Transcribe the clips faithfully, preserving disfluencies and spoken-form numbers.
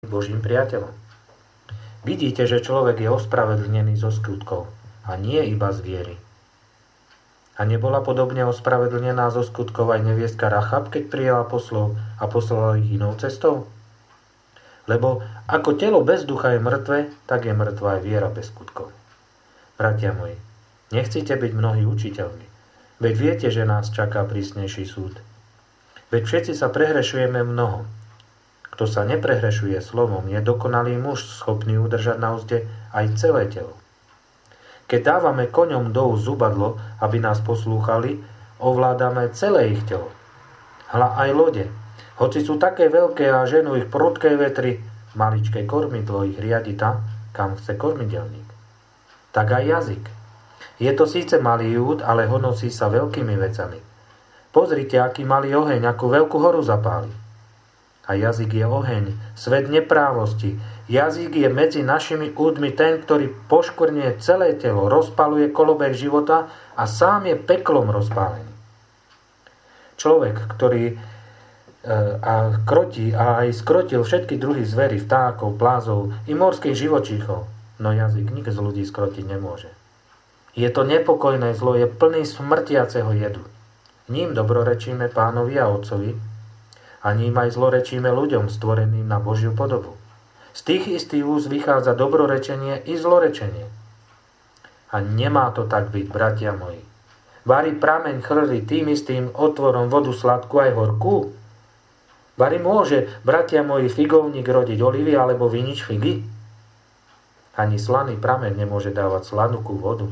Božím priateľom. Vidíte, že človek je ospravedlnený zo skutkov a nie iba z viery. A nebola podobne ospravedlnená zo skutkov aj neviestka Rachab, keď prijala poslov a poslala ich inou cestou? Lebo ako telo bez ducha je mŕtve, tak je mŕtva aj viera bez skutkov. Bratia moji, nechcite byť mnohí učiteľmi, veď viete, že nás čaká prísnejší súd. Veď všetci sa prehrešujeme mnoho. Kto sa neprehrešuje slovom, je dokonalý muž, schopný udržať na uzde aj celé telo. Keď dávame koňom do úst zubadlo, aby nás poslúchali, ovládame celé ich telo. Hľa aj lode, hoci sú také veľké a ženú ich prudké vetry, maličké kormidlo ich riadi tam, kam chce kormidelník. Tak aj jazyk. Je to síce malý júd, ale honosí sa veľkými vecami. Pozrite, aký malý oheň, akú veľkú horu zapáli. A jazyk je oheň, svet neprávosti. Jazyk je medzi našimi údmi ten, ktorý poškvrnie celé telo, rozpaluje kolobek života a sám je peklom rozpálený. Človek, ktorý e, a krotí a aj skrotil všetky druhy zvery, vtákov, plázov i morských živočíchov, no jazyk nik z ľudí skrotiť nemôže. Je to nepokojné zlo, je plný smrtiaceho jedu. Ním dobrorečíme Pánovi a Otcovi, a ním aj zlorečíme ľuďom stvoreným na Božiu podobu. Z tých istých úst vychádza dobrorečenie i zlorečenie. A nemá to tak byť, bratia moji. Vari prameň chrli tým istým otvorom vodu sladkú aj horkú? Vari môže, bratia moji, figovník rodiť olivy alebo vinič figy? Ani slaný prameň nemôže dávať sladkú vodu.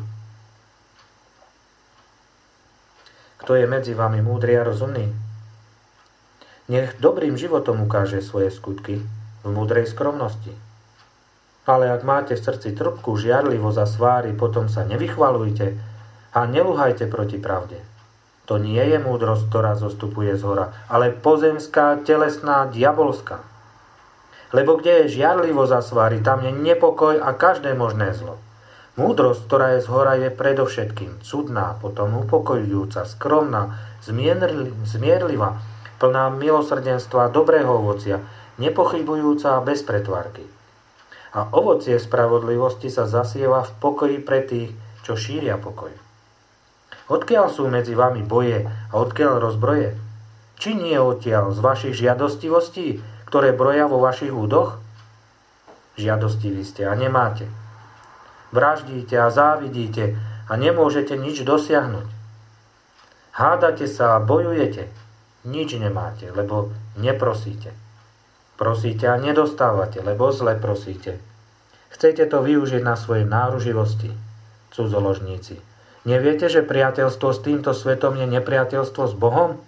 Kto je medzi vami múdry a rozumný? Nech dobrým životom ukáže svoje skutky v múdrej skromnosti. Ale ak máte v srdci trpkú žiarlivosť a svári, potom sa nevychvalujte a neluhajte proti pravde. To nie je múdrosť, ktorá zostupuje z hora, ale pozemská, telesná, diabolská. Lebo kde je žiarlivosť a svári, tam je nepokoj a každé možné zlo. Múdrosť, ktorá je z hora, je predovšetkým cudná, potom upokojujúca, skromná, zmierlivá, plná milosrdenstva a dobrého ovocia, nepochybujúca a bez pretvárky. A ovocie spravodlivosti sa zasieva v pokoji pre tých, čo šíria pokoj. Odkiaľ sú medzi vami boje a odkiaľ rozbroje? Či nie odtiaľ z vašich žiadostivostí, ktoré broja vo vašich údoch? Žiadostiví ste a nemáte. Vraždíte a závidíte a nemôžete nič dosiahnuť. Hádate sa a bojujete. Nič nemáte, lebo neprosíte. Prosíte a nedostávate, lebo zle prosíte. Chcete to využiť na svojej náruživosti, cudzoložníci. Neviete, že priateľstvo s týmto svetom je nepriateľstvo s Bohom?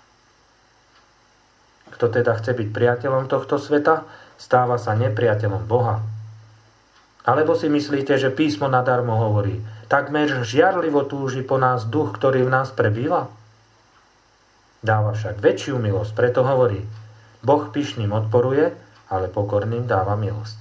Kto teda chce byť priateľom tohto sveta, stáva sa nepriateľom Boha. Alebo si myslíte, že písmo nadarmo hovorí, takmer žiarlivo túži po nás duch, ktorý v nás prebýva? Dáva však väčšiu milosť, preto hovorí, Boh pyšným odporuje, ale pokorným dáva milosť.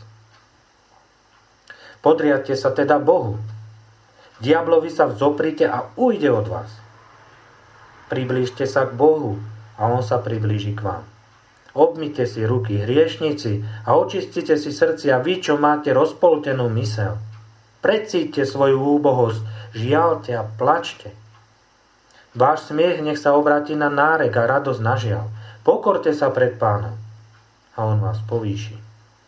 Podriadte sa teda Bohu. Diablovi sa vzoprite a ujde od vás. Priblížte sa k Bohu a on sa priblíži k vám. Obmyte si ruky, hriešnici, a očistite si srdcia, vy, čo máte rozpoltenú myseľ. Precíťte svoju úbohosť, žiaľte a plačte. Váš smiech nech sa obráti na nárek a radosť na žiaľ. Pokorte sa pred Pánom a on vás povýši.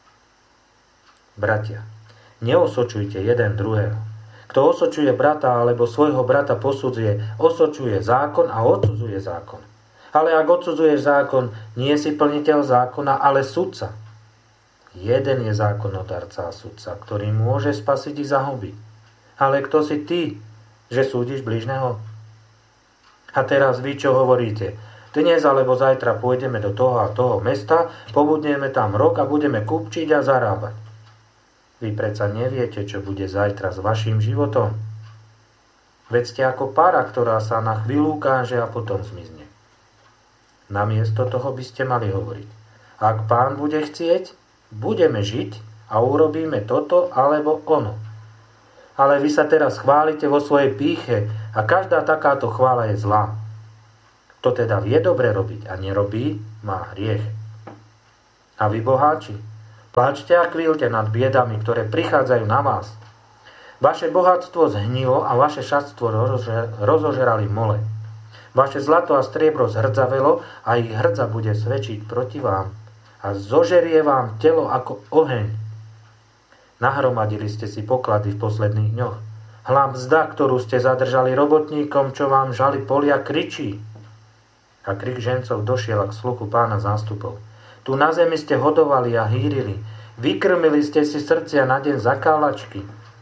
Bratia, neosočujte jeden druhého. Kto osočuje brata alebo svojho brata posudzuje, osočuje zákon a odsudzuje zákon. Ale ak odsudzuješ zákon, nie si plniteľ zákona, ale sudca. Jeden je zákonodarca a sudca, ktorý môže spasiť i zahubiť. Ale kto si ty, že súdiš blížneho? A teraz vy, čo hovoríte? Dnes alebo zajtra pôjdeme do toho a toho mesta, pobudneme tam rok a budeme kupčiť a zarábať. Vy predsa neviete, čo bude zajtra s vašim životom. Veď ste ako para, ktorá sa na chvíľu ukáže a potom zmizne. Namiesto toho by ste mali hovoriť. Ak Pán bude chcieť, budeme žiť a urobíme toto alebo ono. Ale vy sa teraz chválite vo svojej pýche a každá takáto chvála je zlá. Kto teda vie dobre robiť a nerobí, má hriech. A vy, boháči, Pláčte a kvílte nad biedami, ktoré prichádzajú na vás. Vaše bohatstvo zhnilo a vaše šatstvo rozožerali mole. Vaše zlato a striebro zhrdzavelo a ich hrdza bude svedčiť proti vám a zožerie vám telo ako oheň. Nahromadili ste si poklady v posledných dňoch. Hľa mzda, ktorú ste zadržali robotníkom, čo vám žali polia, kričí. A krik žencov došiel k sluchu Pána zástupov. Tu na zemi ste hodovali a hýrili. Vykrmili ste si srdcia na deň zakálačky.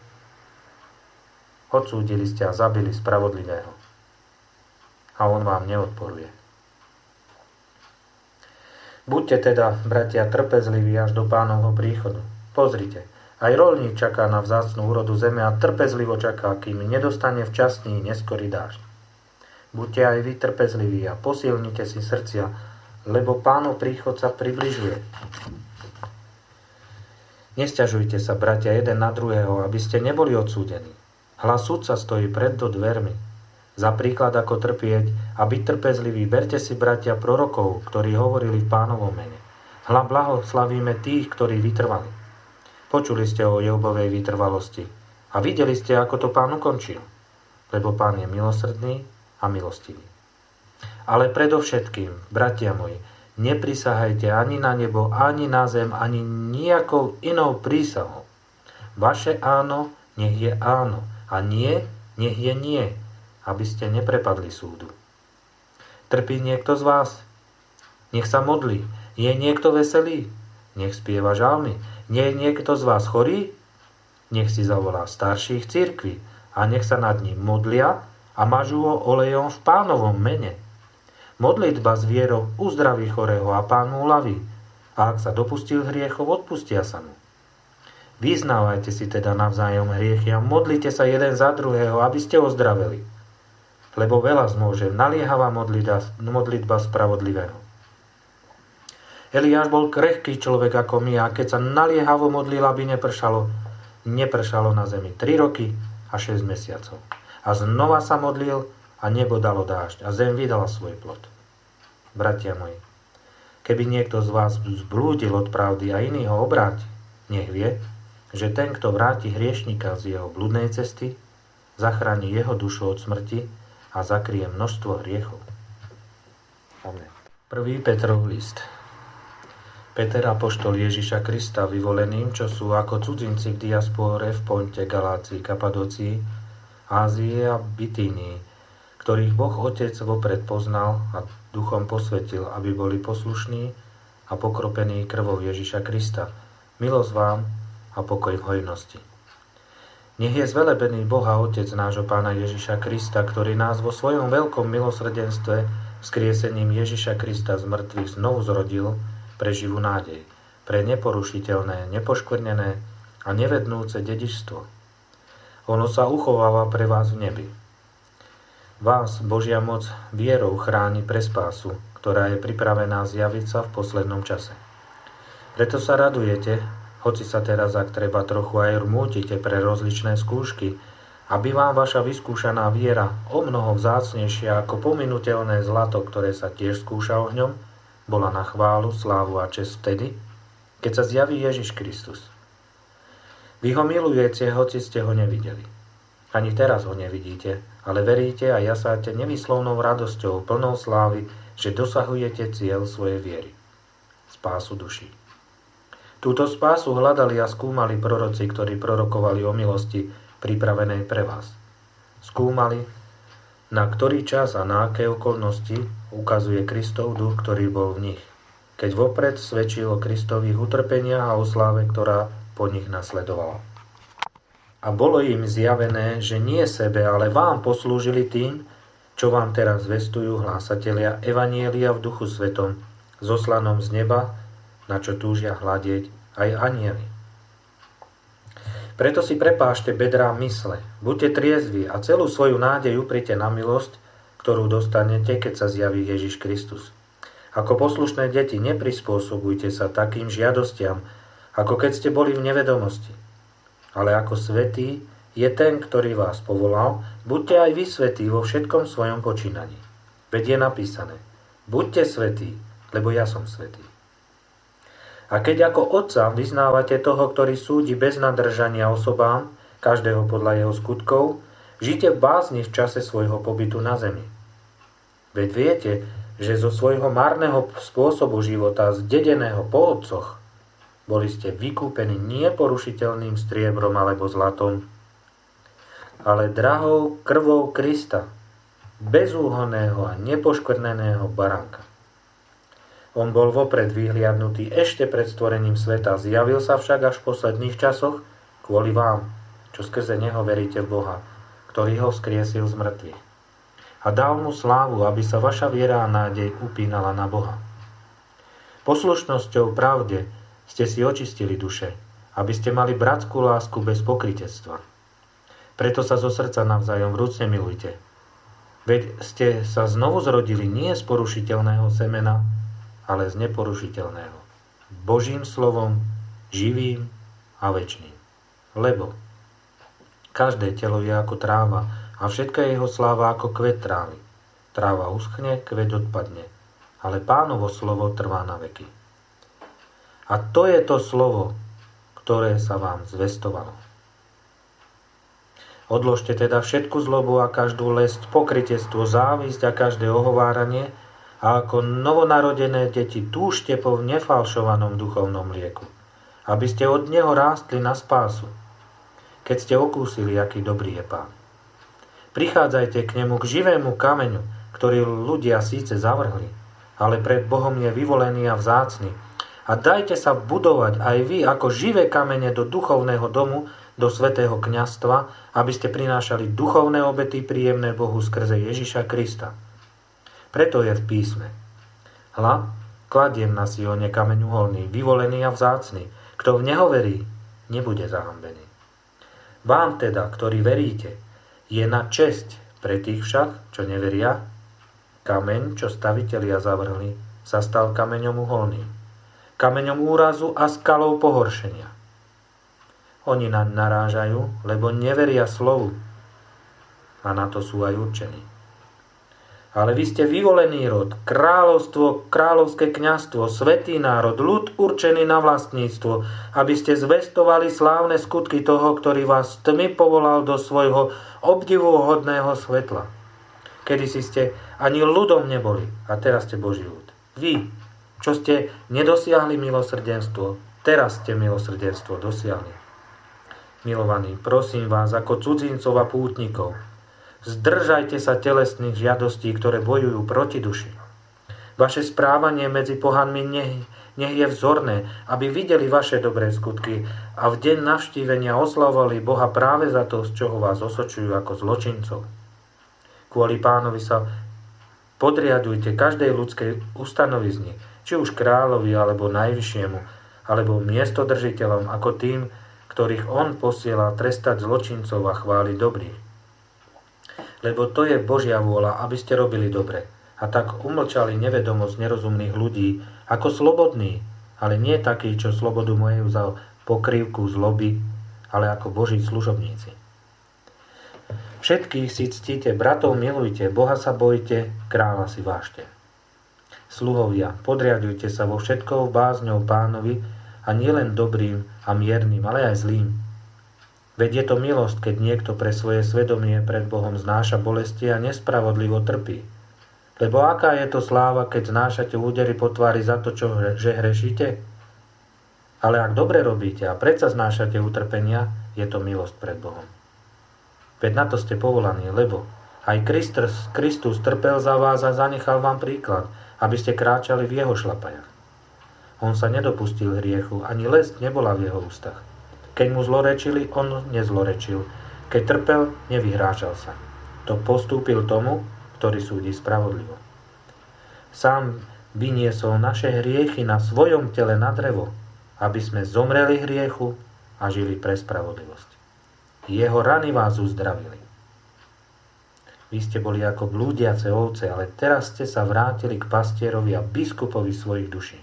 Odsúdili ste a zabili spravodlivého. A on vám neodporuje. Buďte teda, bratia, trpezliví až do Pánovho príchodu. Pozrite, aj roľník čaká na vzácnu úrodu zeme a trpezlivo čaká, kým nedostane včasný neskorý dážď. Buďte aj vy trpezliví a posilnite si srdcia, lebo Pánov príchod sa približuje. Nesťažujte sa, bratia, jeden na druhého, aby ste neboli odsúdení. Hľa sudca stojí pred do dvermi. Za príklad, ako trpieť a byť trpezlivý, berte si, bratia, prorokov, ktorí hovorili v Pánovom mene. Hľa blahoslavíme tých, ktorí vytrvali. Počuli ste o Jobovej vytrvalosti a videli ste, ako to Pán ukončil. Lebo Pán je milosrdný a milostivý. Ale predovšetkým, bratia moji, neprisahajte ani na nebo, ani na zem, ani nejakou inou prísahou. Vaše áno, nech je áno, a nie, nech je nie, aby ste neprepadli súdu. Trpí niekto z vás? Nech sa modlí. Je niekto veselý? Nech spieva žalmy. Nie je niekto z vás chorý? Nech si zavolá starších cirkví a nech sa nad ním modlia a mažú ho olejom v Pánovom mene. Modlitba s vierou uzdraví chorého a Pán mu uľaví. A ak sa dopustil hriechov, odpustia sa mu. Vyznávajte si teda navzájom hriechy a modlite sa jeden za druhého, aby ste ozdraveli. Lebo veľa zmôže naliehavá modlitba, modlitba spravodlivého. Eliáš bol krehký človek ako my a keď sa naliehavo modlil, aby nepršalo, nepršalo na zemi tri roky a šesť mesiacov. A znova sa modlil a nebo dalo dážď a zem vydala svoj plod. Bratia moji, keby niekto z vás zblúdil od pravdy a iný ho obráti, nech vie, že ten, kto vráti hriešnika z jeho bludnej cesty, zachráni jeho dušu od smrti a zakrie množstvo hriechov. Amen. Prvý Petrov list. Peter, apoštol Ježiša Krista, vyvoleným, čo sú ako cudzinci v diaspóre v Ponte, Galácii, Kapadócii, Ázie a Bitínii, ktorých Boh Otec vopred poznal a duchom posvetil, aby boli poslušní a pokropení krvou Ježiša Krista. Milosť vám a pokoj v hojnosti. Nech je zvelebený Boh a Otec nášho Pána Ježiša Krista, ktorý nás vo svojom veľkom milosrdenstve vzkriesením Ježiša Krista z mŕtvych znovu zrodil pre živú nádej, pre neporušiteľné, nepoškvrnené a nevednúce dedičstvo. Ono sa uchováva pre vás v nebi. Vás Božia moc vierou chráni pre spásu, ktorá je pripravená zjaviť sa v poslednom čase. Preto sa radujete, hoci sa teraz, ak treba, trochu aj rmútite pre rozličné skúšky, aby vám vaša vyskúšaná viera, omnoho vzácnejšia ako pominuteľné zlato, ktoré sa tiež skúša ohňom, bola na chválu, slávu a česť vtedy, keď sa zjaví Ježiš Kristus. Vy ho milujete, hoci ste ho nevideli. Ani teraz ho nevidíte, ale veríte a jasáte nevyslovnou radosťou, plnou slávy, že dosahujete cieľ svojej viery. Spásu duší. Túto spásu hľadali a skúmali proroci, ktorí prorokovali o milosti pripravenej pre vás. Skúmali, na ktorý čas a na aké okolnosti ukazuje Kristov duch, ktorý bol v nich, keď vopred svedčil o Kristových utrpeniach a o sláve, ktorá po nich nasledovala. A bolo im zjavené, že nie sebe, ale vám poslúžili tým, čo vám teraz zvestujú hlásatelia Evanielia v Duchu Svetom, zoslanom z neba, na čo túžia hľadieť aj anjeli. Preto si prepášte bedrá mysle, buďte triezvi a celú svoju nádej uprite na milosť, ktorú dostanete, keď sa zjaví Ježiš Kristus. Ako poslušné deti, neprispôsobujte sa takým žiadostiam, ako keď ste boli v nevedomosti. Ale ako svätý je ten, ktorý vás povolal, buďte aj vy svätí vo všetkom svojom počínaní. Veď je napísané, buďte svätí, lebo ja som svätý. A keď ako otca vyznávate toho, ktorý súdi bez nadržania osobám, každého podľa jeho skutkov, žite v bázni v čase svojho pobytu na zemi. Veď viete, že zo svojho marného spôsobu života, zdedeného po otcoch, boli ste vykúpení nie porušiteľným striebrom alebo zlatom, ale drahou krvou Krista, bezúhonného a nepoškvrneného baránka. On bol vopred vyhliadnutý ešte pred stvorením sveta, zjavil sa však až v posledných časoch kvôli vám, čo skrze neho veríte v Boha, ktorý ho vzkriesil z mŕtvych. A dal mu slávu, aby sa vaša viera a nádej upínala na Boha. Poslušnosťou pravde ste si očistili duše, aby ste mali bratskú lásku bez pokrytectva. Preto sa zo srdca navzájom vrúcne milujte. Veď ste sa znovu zrodili nie z porušiteľného semena, ale z neporušiteľného. Božím slovom, živým a večným. Lebo každé telo je ako tráva a všetká jeho sláva ako kvet trávy. Tráva uschne, kvet odpadne, ale Pánovo slovo trvá na veky. A to je to slovo, ktoré sa vám zvestovalo. Odložte teda všetku zlobu a každú lesť, pokrytectvo, závisť a každé ohováranie, a ako novonarodené deti túžte po nefalšovanom duchovnom lieku, aby ste od neho rástli na spásu, keď ste okúsili, aký dobrý je Pán. Prichádzajte k nemu, k živému kameňu, ktorý ľudia síce zavrhli, ale pred Bohom je vyvolený a vzácny. A dajte sa budovať aj vy ako živé kamene do duchovného domu, do svätého kňazstva, aby ste prinášali duchovné obety príjemné Bohu skrze Ježiša Krista. Preto je v písme: Hľa, kladiem na Sione kameň uholný, vyvolený a vzácny. Kto v neho verí, nebude zahambený. Vám teda, ktorí veríte, je na česť, pre tých však, čo neveria, kameň, čo stavitelia zavrhli, sa stal kameňom uholným, kameňom úrazu a skalou pohoršenia. Oni naň narážajú, lebo neveria slovu, a na to sú aj určení. Ale vy ste vyvolený rod, kráľovstvo, kráľovské kňazstvo, svätý národ, ľud určený na vlastníctvo, aby ste zvestovali slávne skutky toho, ktorý vás z tmy povolal do svojho obdivuhodného svetla. Kedysi ste ani ľudom neboli, a teraz ste Boží ľud. Vy, čo ste nedosiahli milosrdenstvo, teraz ste milosrdenstvo dosiahli. Milovaní, prosím vás, ako cudzincov a pútnikov, zdržajte sa telesných žiadostí, ktoré bojujú proti duši. Vaše správanie medzi pohanmi nech, nech je vzorné, aby videli vaše dobré skutky a v deň navštívenia oslavovali Boha práve za to, z čoho vás osočujú ako zločincov. Kvôli Pánovi sa podriadujte každej ľudskej ustanovizni, či už kráľovi, alebo najvyššiemu, alebo miestodržiteľom, ako tým, ktorých on posiela trestať zločincov a chváliť dobrých. Lebo to je Božia vôľa, aby ste robili dobre. A tak umlčali nevedomosť nerozumných ľudí, ako slobodní, ale nie takí, čo slobodu majú za pokrývku zloby, ale ako Boží služobníci. Všetkých si ctíte, bratov milujte, Boha sa bojte, kráľa si vážte. Sluhovia, podriadujte sa vo všetkou bázňou Pánovi, a nielen dobrým a miernym, ale aj zlým. Veď je to milosť, keď niekto pre svoje svedomie pred Bohom znáša bolesti a nespravodlivo trpí. Lebo aká je to sláva, keď znášate údery po tvári za to, čo, že hrešíte? Ale ak dobre robíte a predsa znášate utrpenia, je to milosť pred Bohom. Veď na to ste povolaní, lebo aj Kristus, Kristus trpel za vás a zanechal vám príklad, aby ste kráčali v jeho šlapajach. On sa nedopustil hriechu, ani lesť nebola v jeho ústach. Keď mu zlorečili, on nezlorečil. Keď trpel, nevyhrážal sa. To postúpil tomu, ktorý súdi spravodlivo. Sám vyniesol naše hriechy na svojom tele na drevo, aby sme zomreli hriechu a žili pre spravodlivosť. Jeho rany vás uzdravili. Vy ste boli ako blúdiace ovce, ale teraz ste sa vrátili k pastierovi a biskupovi svojich duší.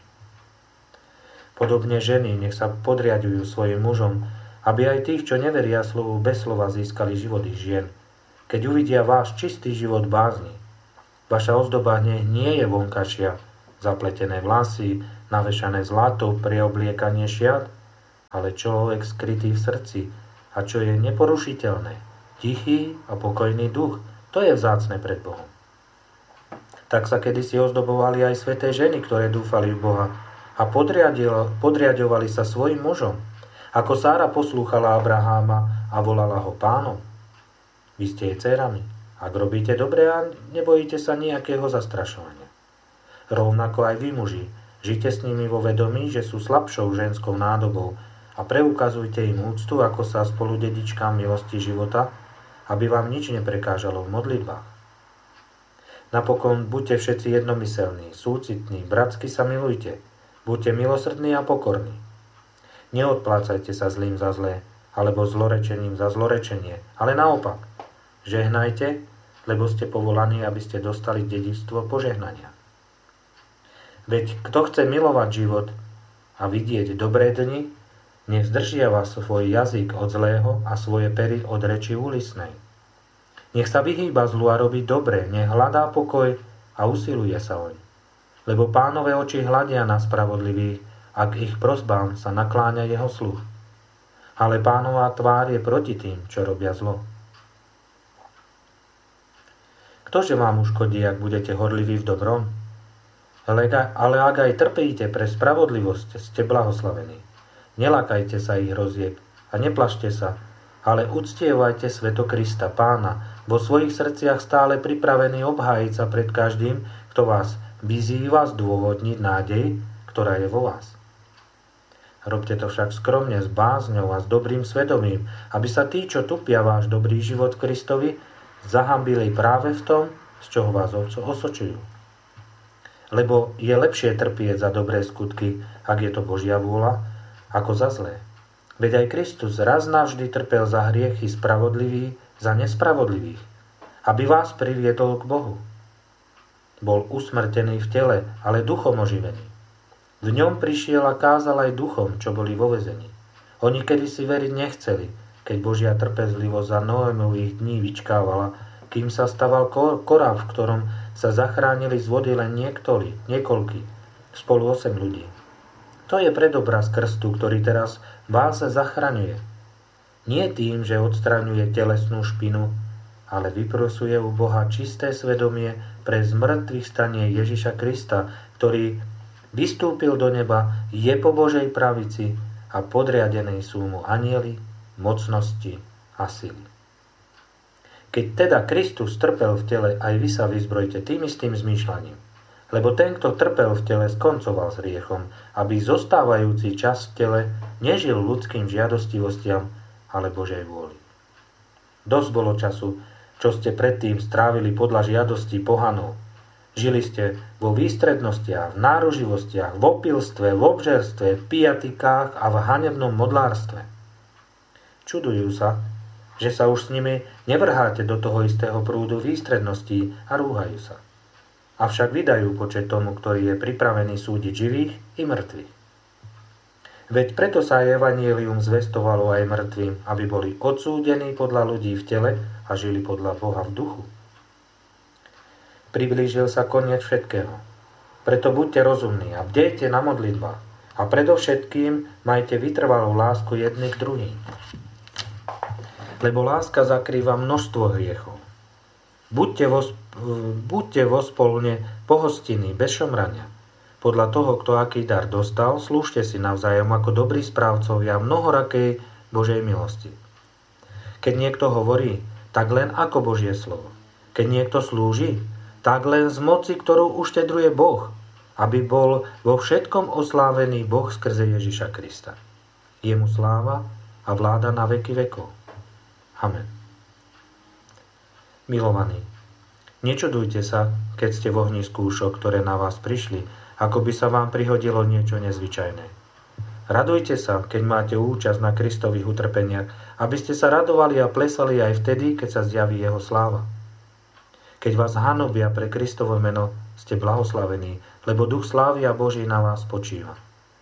Podobne ženy nech sa podriadujú svojim mužom, aby aj tých, čo neveria slovu, bez slova získali život ich žien. Keď uvidia váš čistý život bázni, vaša ozdoba nie je vonkačia, zapletené vlasy, navešané zlato, preobliekanie šiat, ale človek skrytý v srdci a čo je neporušiteľné, tichý a pokojný duch, to je vzácne pred Bohom. Tak sa kedysi ozdobovali aj sväté ženy, ktoré dúfali v Boha a podriadovali sa svojim mužom, ako Sára poslúchala Abraháma a volala ho pánom. Vy ste jej dcérami, ak robíte dobre a nebojíte sa nejakého zastrašovania. Rovnako aj vy muži, žite s nimi vo vedomí, že sú slabšou ženskou nádobou a preukazujte im úctu, ako sa spolu dedičkám milosti života, aby vám nič neprekážalo v modlitbách. Napokon buďte všetci jednomyselní, súcitní, bratsky sa milujte, buďte milosrdní a pokorní. Neodplácajte sa zlým za zlé, alebo zlorečením za zlorečenie, ale naopak, žehnajte, lebo ste povolaní, aby ste dostali dedičstvo požehnania. Veď kto chce milovať život a vidieť dobré dni, nech zdržiava svoj jazyk od zlého a svoje pery od reči úlisnej. Nech sa vyhýba zlu a robí dobre, nech hľadá pokoj a usiluje sa oň. Lebo Pánove oči hľadia na spravodlivých, ak ich prosbám sa nakláňa jeho sluch. Ale Pánová tvár je proti tým, čo robia zlo. Ktože vám uškodí, ak budete horliví v dobrom? Ale ak aj trpíte pre spravodlivosť, ste blahoslavení. Nelakajte sa ich rozieb a neplašte sa, ale uctievajte sveto Krista, Pána, vo svojich srdciach stále pripravený obhájiť sa pred každým, kto vás vyzýva zdôvodniť nádej, ktorá je vo vás. Robte to však skromne, s bázňou a s dobrým svedomím, aby sa tí, čo tupia váš dobrý život v Kristovi, zahambili práve v tom, z čoho vás osočujú. Lebo je lepšie trpieť za dobré skutky, ak je to Božia vôľa, ako za zlé. Veď aj Kristus raz navždy trpel za hriechy spravodlivých, za nespravodlivých, aby vás priviedol k Bohu. Bol usmrtený v tele, ale duchom oživený. V ňom prišiel a kázal aj duchom, čo boli vo väzení. Oni kedysi veriť nechceli, keď Božia trpezlivosť za Noémových dní vyčkávala, kým sa staval korál, v ktorom sa zachránili z vody len niektorí, niekoľkí, spolu osem ľudí. To je predobraz krstu, ktorý teraz vás zachraňuje. Nie tým, že odstraňuje telesnú špinu, ale vyprosuje u Boha čisté svedomie pre zmrtvých stanie Ježiša Krista, ktorý vystúpil do neba, je po Božej pravici a podriadenej sú mu anjeli, mocnosti a sily. Keď teda Kristus trpel v tele, aj vy sa vyzbrojte tým istým zmýšľaním. Lebo ten, kto trpel v tele, skoncoval s hriechom, aby zostávajúci čas v tele nežil ľudským žiadostivostiam, ale Božej vôli. Dosť bolo času, čo ste predtým strávili podľa žiadostí pohanov. Žili ste vo výstrednostiach, v náruživostiach, v opilstve, v obžerstve, v pijatikách a v hanebnom modlárstve. Čudujú sa, že sa už s nimi nevrháte do toho istého prúdu výstredností a rúhajú sa. Avšak vydajú počet tomu, ktorý je pripravený súdiť živých i mŕtvych. Veď preto sa evanjelium zvestovalo aj mŕtvým, aby boli odsúdení podľa ľudí v tele a žili podľa Boha v duchu. Priblížil sa koniec všetkého. Preto buďte rozumní a bdejte na modlitbách a predovšetkým majte vytrvalú lásku jedný k druhým. Lebo láska zakrýva množstvo hriechov. Buďte vo, buďte vo spolne pohostinní, bez šomrania. Podľa toho, kto aký dar dostal, slúžte si navzájom ako dobrí správcovia mnohorakej Božej milosti. Keď niekto hovorí, tak len ako Božie slovo. Keď niekto slúži, tak len z moci, ktorú uštedruje Boh, aby bol vo všetkom oslávený Boh skrze Ježiša Krista. Jemu sláva a vláda na veky vekov. Amen. Milovaní, nečudujte sa, keď ste v ohni skúšok, ktoré na vás prišli, ako by sa vám prihodilo niečo nezvyčajné. Radujte sa, keď máte účasť na Kristových utrpeniach, aby ste sa radovali a plesali aj vtedy, keď sa zjaví jeho sláva. Keď vás hanobia pre Kristovo meno, ste blahoslavení, lebo duch slávy a Boží na vás spočíva.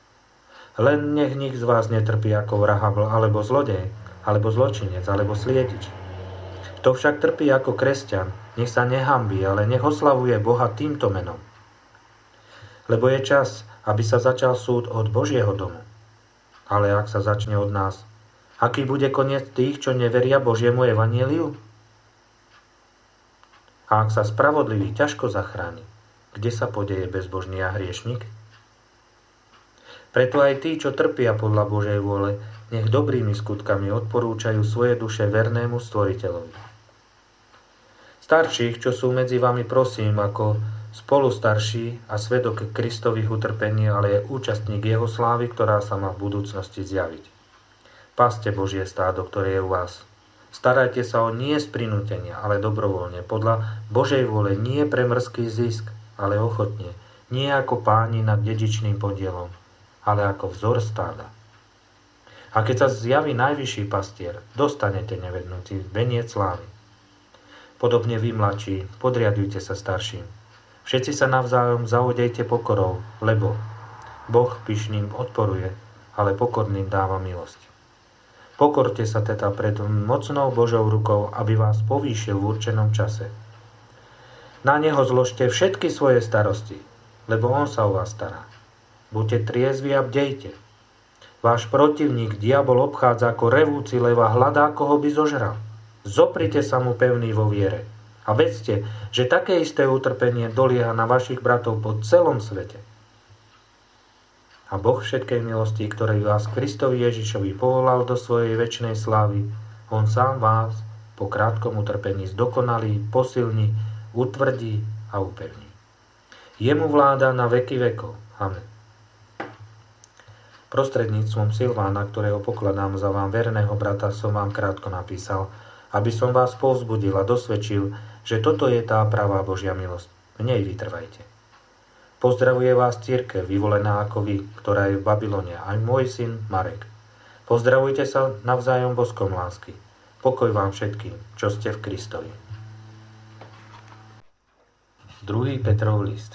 Len nech nik z vás netrpí ako vrah alebo zlodej, alebo zločinec, alebo sliedič. Kto však trpí ako kresťan, nech sa nehambí, ale nech oslavuje Boha týmto menom. Lebo je čas, aby sa začal súd od Božieho domu. Ale ak sa začne od nás, aký bude koniec tých, čo neveria Božiemu evanjeliu? A ak sa spravodlivý ťažko zachráni, kde sa podeje bezbožný a hriešnik? Preto aj tí, čo trpia podľa Božej vôle, nech dobrými skutkami odporúčajú svoje duše vernému Stvoriteľovi. Starších, čo sú medzi vami, prosím, ako spolustarší a svedok Kristových utrpení, ale je účastník jeho slávy, ktorá sa má v budúcnosti zjaviť. Paste Božie stádo, ktoré je u vás. Starajte sa o nie z prinútenia, ale dobrovoľne, podľa Božej vôle, nie pre mrzký zisk, ale ochotne, nie ako páni nad dedičným podielom, ale ako vzor stáda. A keď sa zjaví najvyšší pastier, dostanete nevednutý veniec slávy. Podobne vy, mladší, podriadujte sa starším. Všetci sa navzájom zaodejte pokorou, lebo Boh pyšným odporuje, ale pokorným dáva milosť. Pokorte sa teda pred mocnou Božou rukou, aby vás povýšil v určenom čase. Na neho zložte všetky svoje starosti, lebo on sa o vás stará. Buďte triezvi a bdejte. Váš protivník, diabol, obchádza ako revúci lev a hľadá, koho by zožral. Zoprite sa mu pevný vo viere a vedzte, že také isté utrpenie dolieha na vašich bratov po celom svete. A Boh všetkej milosti, ktorý vás Kristovi Ježišovi povolal do svojej večnej slávy, on sám vás po krátkom utrpení zdokonalí, posilní, utvrdí a upevní. Jemu vláda na veky vekov. Amen. Prostredníctvom Silvána, ktorého pokladám za vám verného brata, som vám krátko napísal, aby som vás povzbudil a dosvedčil, že toto je tá pravá Božia milosť. V nej vytrvajte. Pozdravuje vás cirkev, vyvolená ako vy, ktorá je v Babylone, aj môj syn Marek. Pozdravujte sa navzájom boskom lásky. Pokoj vám všetkým, čo ste v Kristovi. druhý. Petrov list.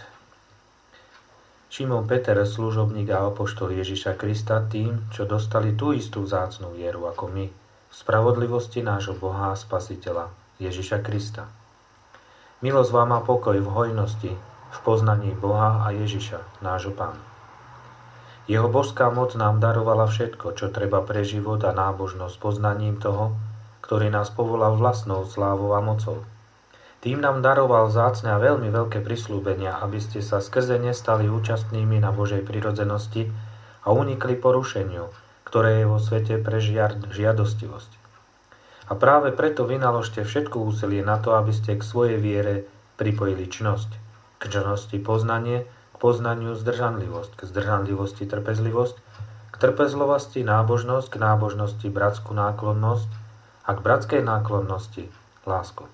Šimon Peter, služobník a apoštol Ježiša Krista, tým, čo dostali tú istú vzácnu vieru ako my, v spravodlivosti nášho Boha a Spasiteľa, Ježiša Krista. Milosť vám a pokoj v hojnosti, v poznaní Boha a Ježiša, nášho Pána. Jeho božská moc nám darovala všetko, čo treba pre život a nábožnosť poznaním toho, ktorý nás povolal vlastnou slávou a mocou. Tým nám daroval vzácne a veľmi veľké prisľúbenia, aby ste sa skrze ne stali účastnými na Božej prirodzenosti a unikli porušeniu, ktoré je vo svete pre žiadostivosť. A práve preto vynaložte všetko úsilie na to, aby ste k svojej viere pripojili čnosť, k čnosti poznanie, k poznaniu zdržanlivosť, k zdržanlivosti trpezlivosť, k trpezlivosti nábožnosť, k nábožnosti bratskú náklonnosť a k bratskej náklonnosti lásku.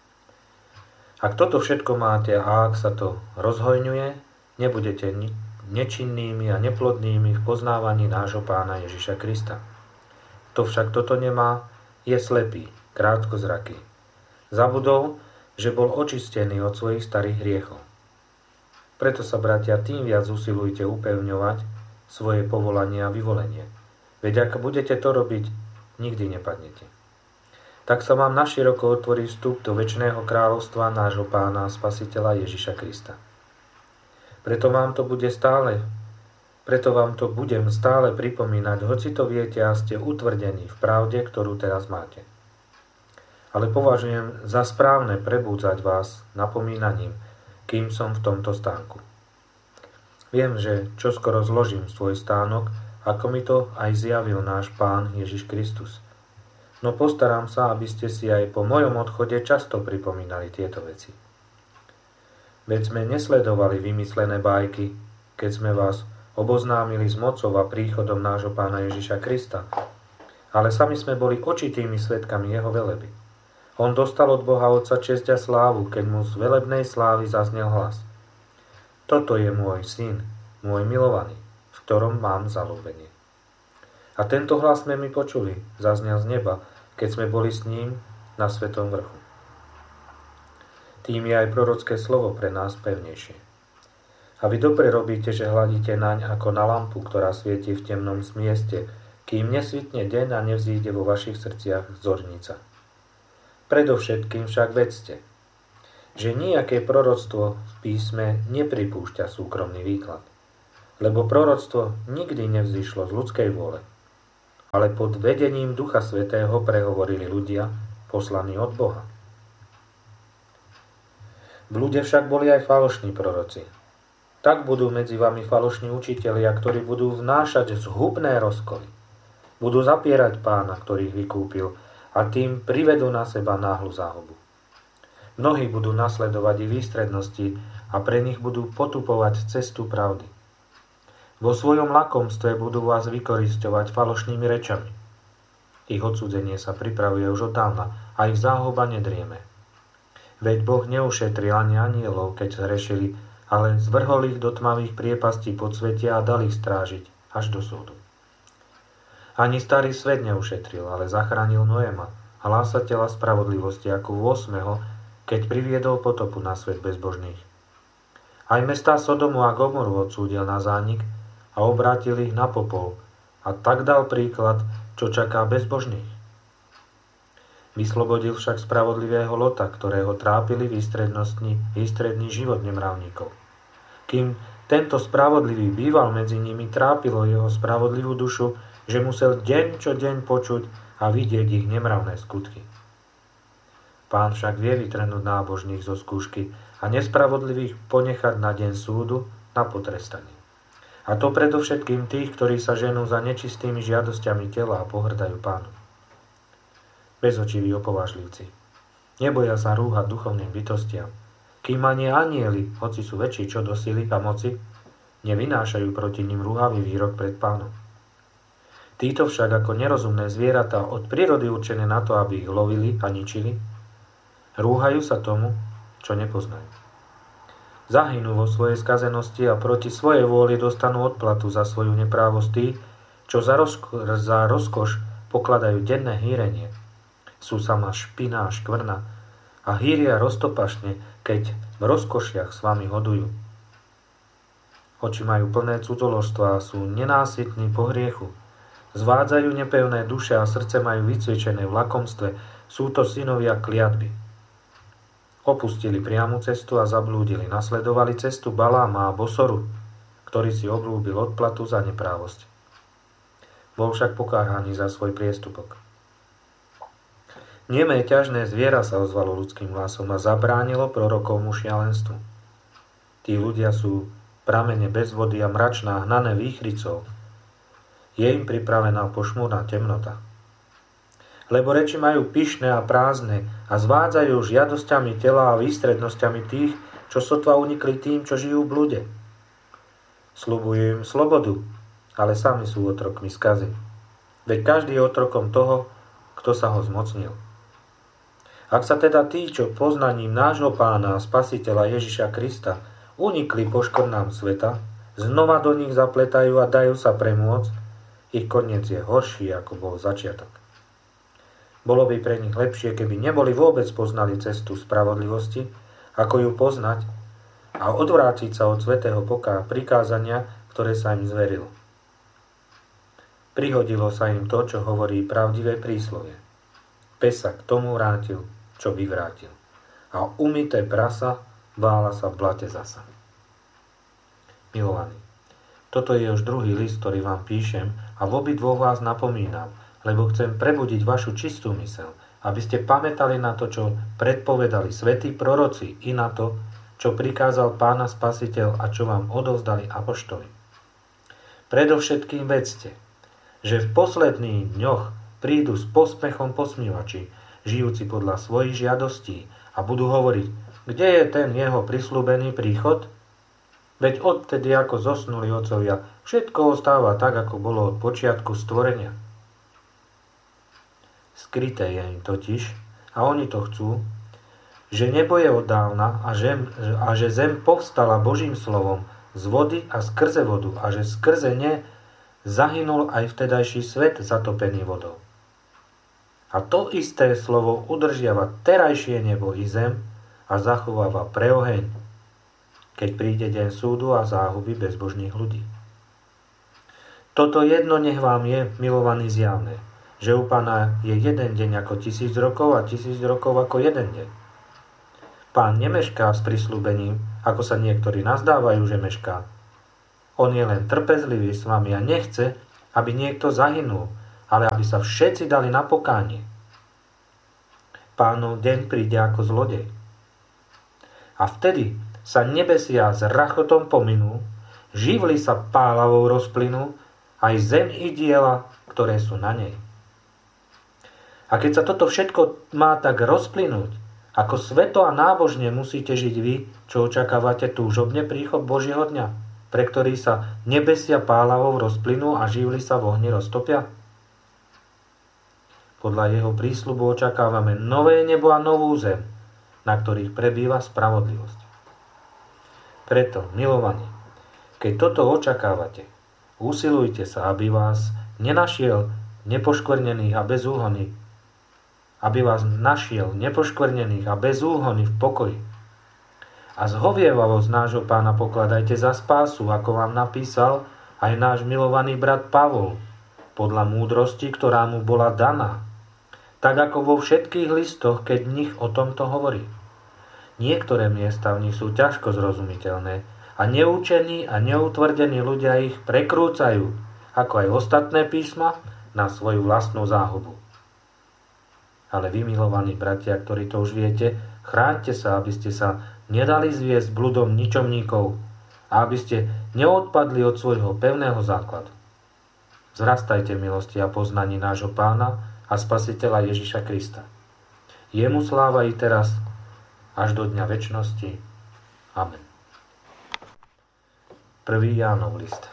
Ak toto všetko máte a ak sa to rozhojňuje, nebudete nečinnými a neplodnými v poznávaní nášho Pána Ježiša Krista. To však toto nemá, je slepý, krátkozraký. Zabudol, že bol očistený od svojich starých hriechov. Preto sa, bratia, tým viac usilujte upevňovať svoje povolanie a vyvolenie. Veď ak budete to robiť, nikdy nepadnete. Tak sa vám naširoko otvorí vstup do večného kráľovstva nášho Pána a Spasiteľa Ježiša Krista. Preto vám to bude stále, preto vám to budem stále pripomínať, hoci to viete a ste utvrdení v pravde, ktorú teraz máte. Ale považujem za správne prebúdzať vás napomínaním, kým som v tomto stánku. Viem, že čoskoro zložím svoj stánok, ako mi to aj zjavil náš Pán Ježiš Kristus. No postaram sa, aby ste si aj po mojom odchode často pripomínali tieto veci. Veď sme nesledovali vymyslené bajky, keď sme vás oboznámili s mocou a príchodom nášho Pána Ježiša Krista, ale sami sme boli očitými svedkami jeho veleby. On dostal od Boha Otca česť a slávu, keď mu z velebnej slávy zaznel hlas. Toto je môj syn, môj milovaný, v ktorom mám zaľúbenie. A tento hlas sme my počuli, zaznel z neba, keď sme boli s ním na Svetom vrchu. Tým je aj prorocké slovo pre nás pevnejšie. A vy dobre robíte, že hľadíte naň ako na lampu, ktorá svieti v temnom mieste, kým nesvitne deň a nevzíde vo vašich srdciach zornica. Predovšetkým však vedzte, že nijaké proroctvo v písme nepripúšťa súkromný výklad. lebo proroctvo nikdy nevzýšlo z ľudskej vôle, ale pod vedením Ducha Svätého prehovorili ľudia poslaní od Boha. V ľude však boli aj falošní proroci. Tak budú medzi vami falošní učitelia, ktorí budú vnášať zhubné rozkoly. Budú zapierať Pána, ktorý ich vykúpil, a tým privedú na seba náhlu záhubu. Mnohí budú nasledovať i výstrednosti a pre nich budú potupovať cestu pravdy. Vo svojom lakomstve budú vás vykorisťovať falošnými rečami. Ich odsúdenie sa pripravuje už od dávna a ich záhuba nedrieme. Veď Boh neušetril ani anielov, keď zhrešili, ale zvrhol ich do tmavých priepastí podsvetia a dal ich strážiť až do súdu. Ani starý svet neušetril, ale zachránil Noéma a hlásateľa spravodlivosti ako ôsmeho, keď priviedol potopu na svet bezbožných. Aj mestá Sodomu a Gomoru odsúdil na zánik a obrátil ich na popol a tak dal príklad, čo čaká bezbožných. Vyslobodil však spravodlivého Lota, ktorého trápili výstrednostní, výstredný život nemravníkov. Kým tento spravodlivý býval medzi nimi, trápilo jeho spravodlivú dušu, že musel deň čo deň počuť a vidieť ich nemravné skutky. Pán však vie vytrhnúť nábožných zo skúšky a nespravodlivých ponechať na deň súdu na potrestanie. A to predovšetkým tých, ktorí sa ženú za nečistými žiadosťami tela a pohrdajú Pánu. Bezočiví opovážlivci. Neboja sa rúhať duchovným bytostiam, kým ani anjeli, hoci sú väčší čo do sily a moci, nevynášajú proti nim rúhavý výrok pred Pánom. Títo však ako nerozumné zvieratá od prírody určené na to, aby ich lovili a ničili, rúhajú sa tomu, čo nepoznajú. Zahynú vo svojej skazenosti a proti svojej vôli dostanú odplatu za svoju neprávosť tí, čo za, rozko- za rozkoš pokladajú denné hýrenie. Sú sama špina a škvrna a hýria roztopašne, keď v rozkošiach s vami hodujú. Oči majú plné cudzoložstva a sú nenásytní po hriechu. Zvádzajú nepevné duše a srdce majú vycvičené v lakomstve. Sú to synovia kliatby. Opustili priamu cestu a zablúdili. Nasledovali cestu Baláma a Bosoru, ktorý si oblúbil odplatu za neprávosť. Bol však pokáhaný za svoj priestupok. Niemé ťažné zviera sa ozvalo ľudským hlasom a zabránilo prorokovmu šialenstvu. Tí ľudia sú pramene bez vody a mračná hnané výchricou. Je im pripravená pošmúrna temnota. Lebo reči majú pyšné a prázdne a zvádzajú žiadosťami tela a výstrednosťami tých, čo sotva unikli tým, čo žijú v blude. Sľubujú im slobodu, ale sami sú otrokmi skazy. Veď každý je otrokom toho, kto sa ho zmocnil. Ak sa teda tí, čo poznaním nášho Pána a Spasiteľa Ježiša Krista unikli poškvrnám sveta, znova do nich zapletajú a dajú sa premôcť, ich koniec je horší, ako bol začiatok. Bolo by pre nich lepšie, keby neboli vôbec poznali cestu spravodlivosti, ako ju poznať a odvrátiť sa od svätého poká prikázania, ktoré sa im zverilo. Prihodilo sa im to, čo hovorí pravdivé príslovie. Pes sa k tomu vrátil, čo vyvrátil. A umyté prasa vála sa v blate zasa. Milovaní, toto je už druhý list, ktorý vám píšem a v obidvoch vás napomínam, lebo chcem prebudiť vašu čistú myseľ, aby ste pamätali na to, čo predpovedali svätí proroci i na to, čo prikázal Pána Spasiteľ a čo vám odovzdali apoštoli. Predovšetkým vedzte, že v posledných dňoch prídu s posmechom posmívači, žijúci podľa svojich žiadostí a budú hovoriť, kde je ten jeho prisľúbený príchod? Veď odtedy, ako zosnuli otcovia, všetko ostáva tak, ako bolo od počiatku stvorenia. Skryté je im totiž, a oni to chcú, že nebo je od dávna a že, a že zem povstala Božím slovom z vody a skrze vodu a že skrze ne zahynul aj vtedajší svet zatopený vodou. A to isté slovo udržiava terajšie nebo i zem a zachováva pre oheň, keď príde deň súdu a záhuby bezbožných ľudí. Toto jedno nech vám je, milovaní, zjavné, že u Pána je jeden deň ako tisíc rokov a tisíc rokov ako jeden deň. Pán nemešká s prisľúbením, ako sa niektorí nazdávajú, že mešká, On je len trpezlivý s vami a nechce, aby niekto zahynul, ale aby sa všetci dali na pokánie. Pánov deň príde ako zlodej. A vtedy sa nebesia s rachotom pominú, živly sa pálavou rozplynú, aj zem i diela, ktoré sú na nej. A keď sa toto všetko má tak rozplynúť, ako sveto a nábožne musíte žiť vy, čo očakávate túžobne príchod Božieho dňa, pre ktorý sa nebesia pálavou rozplynú a živly sa v ohni roztopia? Podľa jeho prísľubu očakávame nové nebo a novú zem, na ktorých prebýva spravodlivosť. Preto, milovaní, keď toto očakávate, usilujte sa, aby vás nenašiel nepoškvrnených a bezúhonných, aby vás našiel nepoškvrnených a bezúhonných v pokoji. A zhovievavosť nášho Pána pokladajte za spásu, ako vám napísal aj náš milovaný brat Pavol, podľa múdrosti, ktorá mu bola daná, tak ako vo všetkých listoch, keď v nich o tomto hovorí. Niektoré miesta v nich sú ťažko zrozumiteľné a neúčení a neutvrdení ľudia ich prekrúcajú, ako aj ostatné písma, na svoju vlastnú záhubu. Ale vy, milovaní bratia, ktorí to už viete, chráňte sa, aby ste sa nedali zviesť bludom ničomníkov a aby ste neodpadli od svojho pevného základu. Vzrastajte v milosti a poznaní nášho Pána a Spasiteľa Ježiša Krista. Jemu sláva i teraz, až do dňa večnosti. Amen. prvý Jánov list.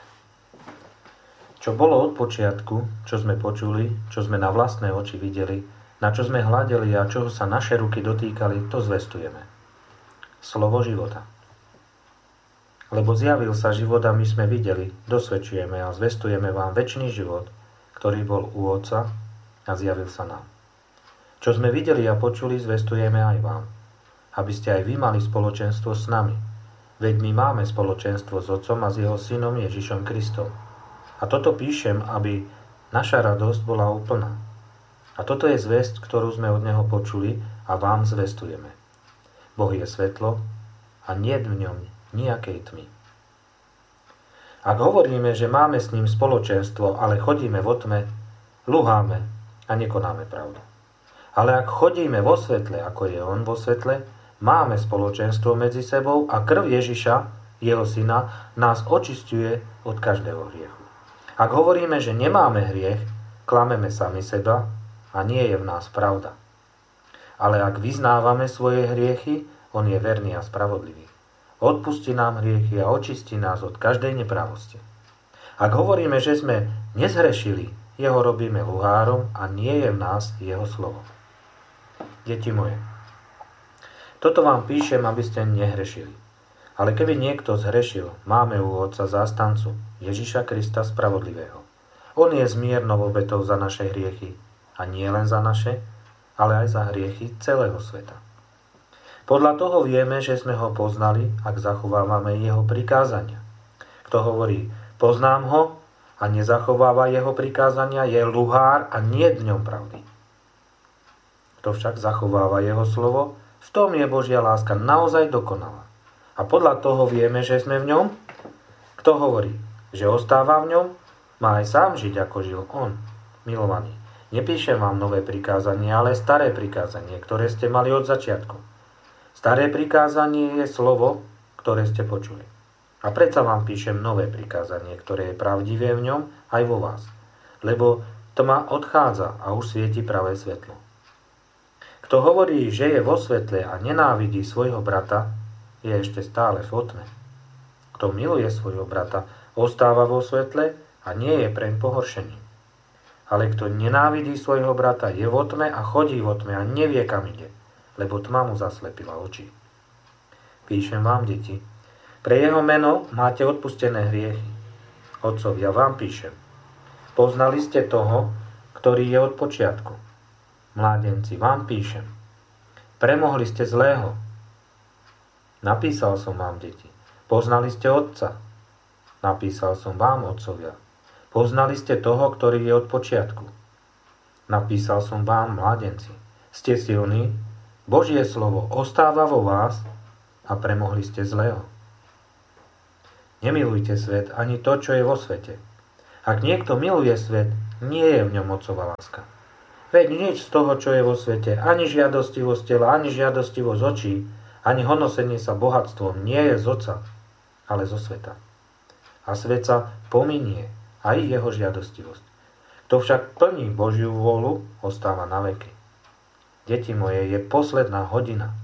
Čo bolo od počiatku, čo sme počuli, čo sme na vlastné oči videli, na čo sme hľadeli a čoho sa naše ruky dotýkali, to zvestujeme. Slovo života. Lebo zjavil sa život a my sme videli, dosvedčujeme a zvestujeme vám večný život, ktorý bol u Otca a zjavil sa nám. Čo sme videli a počuli, zvestujeme aj vám, aby ste aj vy mali spoločenstvo s nami. Veď my máme spoločenstvo s Otcom a s jeho Synom Ježišom Kristom. A toto píšem, aby naša radosť bola úplná. A toto je zvesť, ktorú sme od Neho počuli a vám zvestujeme. Boh je svetlo a niet v ňom nejakej tmy. Ak hovoríme, že máme s ním spoločenstvo, ale chodíme vo tme, luháme a nekonáme pravdu. Ale ak chodíme vo svetle, ako je on vo svetle, máme spoločenstvo medzi sebou a krv Ježiša, jeho Syna, nás očisťuje od každého hriechu. Ak hovoríme, že nemáme hriech, klameme sami seba a nie je v nás pravda. Ale ak vyznávame svoje hriechy, on je verný a spravodlivý. Odpustí nám hriechy a očistí nás od každej nepravosti. Ak hovoríme, že sme nezhrešili, jeho robíme luhárom a nie je v nás jeho slovo. Deti moje, toto vám píšem, aby ste nehrešili. Ale keby niekto zhrešil, máme u Otca zástancu, Ježiša Krista spravodlivého. On je zmiernou obetou za naše hriechy, a nie len za naše, ale aj za hriechy celého sveta. Podľa toho vieme, že sme ho poznali, ak zachovávame jeho prikázania. Kto hovorí, poznám ho a nezachováva jeho prikázania, je luhár a nie v ňom pravdy. Kto však zachováva jeho slovo, v tom je Božia láska naozaj dokonalá. A podľa toho vieme, že sme v ňom. Kto hovorí, že ostáva v ňom, má aj sám žiť, ako žil on, milovaný. Nepíšem vám nové prikázanie, ale staré prikázanie, ktoré ste mali od začiatku. Staré prikázanie je slovo, ktoré ste počuli. A predsa vám píšem nové prikázanie, ktoré je pravdivé v ňom aj vo vás. Lebo tma odchádza a už svieti pravé svetlo. Kto hovorí, že je vo svetle a nenávidí svojho brata, je ešte stále v tme. Kto miluje svojho brata, ostáva vo svetle a nie je preň pohoršený. Ale kto nenávidí svojho brata, je vo tme a chodí vo tme a nevie, kam ide, lebo tma mu zaslepila oči. Píšem vám, deti, pre jeho meno máte odpustené hriechy. Otcovia, vám píšem. Poznali ste toho, ktorý je od počiatku. Mládenci, vám píšem. Premohli ste zlého. Napísal som vám, deti. Poznali ste Otca. Napísal som vám, otcovia. Poznali ste toho, ktorý je od počiatku. Napísal som vám, mládenci. Ste silní, Božie slovo ostáva vo vás a premohli ste zlého. Nemilujte svet, ani to, čo je vo svete. Ak niekto miluje svet, nie je v ňom Otcova láska. Veď nič z toho, čo je vo svete, ani žiadostivosť tela, ani žiadostivosť očí, ani honosenie sa bohatstvom nie je z Otca, ale zo sveta. A svet sa pominie, aj jeho žiadostivosť. Kto však plní Božiu vôľu, ostáva na veky. Deti moje, je posledná hodina.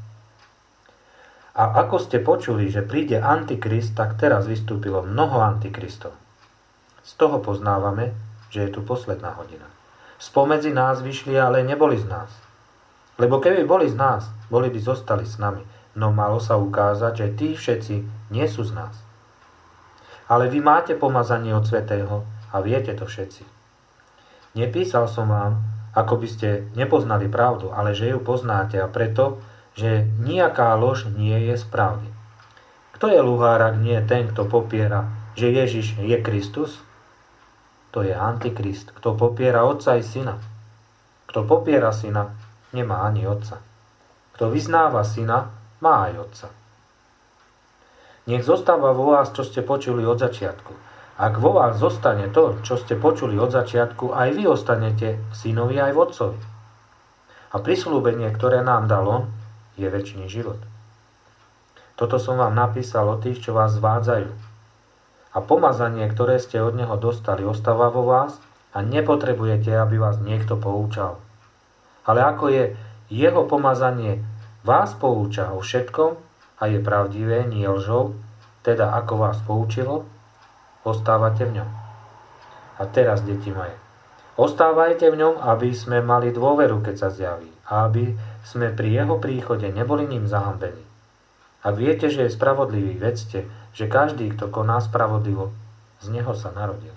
A ako ste počuli, že príde Antikrist, tak teraz vystúpilo mnoho Antikristov. Z toho poznávame, že je tu posledná hodina. Spomedzi nás vyšli, ale neboli z nás. Lebo keby boli z nás, boli by zostali s nami. No malo sa ukázať, že tí všetci nie sú z nás. Ale vy máte pomazanie od Svätého a viete to všetci. Nepísal som vám, ako by ste nepoznali pravdu, ale že ju poznáte a preto, že nejaká lož nie je z pravdy. Kto je luhár, ak nie ten, kto popiera, že Ježiš je Kristus? To je Antikrist, kto popiera Otca i Syna. Kto popiera Syna, nemá ani Otca. Kto vyznáva Syna, má aj Otca. Nech zostáva vo vás, čo ste počuli od začiatku. Ak vo vás zostane to, čo ste počuli od začiatku, aj vy ostanete v Synovi aj v Otcovi. A prisľúbenie, ktoré nám dal On, je večný život. Toto som vám napísal o tých, čo vás zvádzajú. A pomazanie, ktoré ste od Neho dostali, ostáva vo vás a nepotrebujete, aby vás niekto poučal. Ale ako je Jeho pomazanie vás pouča o všetkom a je pravdivé, nie lžou, teda ako vás poučilo, ostávate v ňom. A teraz, deti moje, ostávajte v ňom, aby sme mali dôveru, keď sa zjaví, a aby sme pri jeho príchode neboli ním zahambení. Ak viete, že je spravodlivý, vedzte, že každý, kto koná spravodlivo, z neho sa narodil.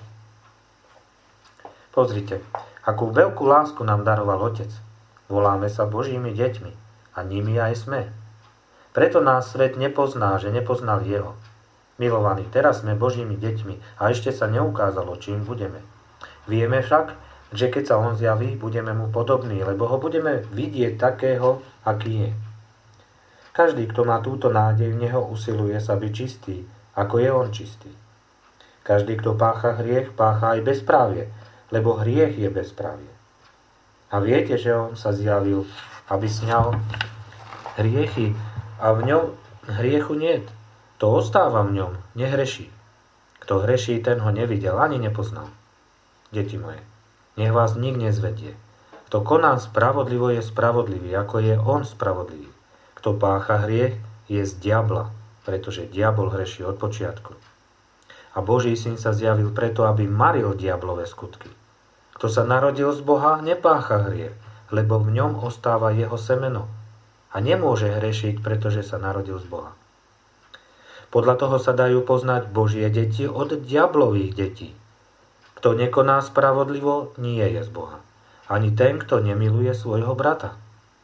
Pozrite, akú veľkú lásku nám daroval Otec. Voláme sa Božími deťmi a nimi aj sme. Preto nás svet nepozná, že nepoznal jeho. Milovaní, teraz sme Božími deťmi a ešte sa neukázalo, čím budeme. Vieme však, že keď sa on zjaví, budeme mu podobní, lebo ho budeme vidieť takého, aký je. Každý, kto má túto nádej v neho, usiluje sa byť čistý, ako je on čistý. Každý, kto pácha hriech, pácha aj bezprávie, lebo hriech je bezprávie. A viete, že on sa zjavil, aby sňal hriechy, a v ňom hriechu niet. To ostáva v ňom, nehreší. Kto hreší, ten ho nevidel, ani nepoznal. Deti moje, nech vás nik nezvedie. Kto koná spravodlivo, je spravodlivý, ako je on spravodlivý. Kto pácha hriech, je z diabla, pretože diabol hreší od počiatku. A Boží syn sa zjavil preto, aby maril diablové skutky. Kto sa narodil z Boha, nepácha hriech, lebo v ňom ostáva jeho semeno. A nemôže hrešiť, pretože sa narodil z Boha. Podľa toho sa dajú poznať Božie deti od diablových detí. Kto nekoná spravodlivo, nie je z Boha. Ani ten, kto nemiluje svojho brata.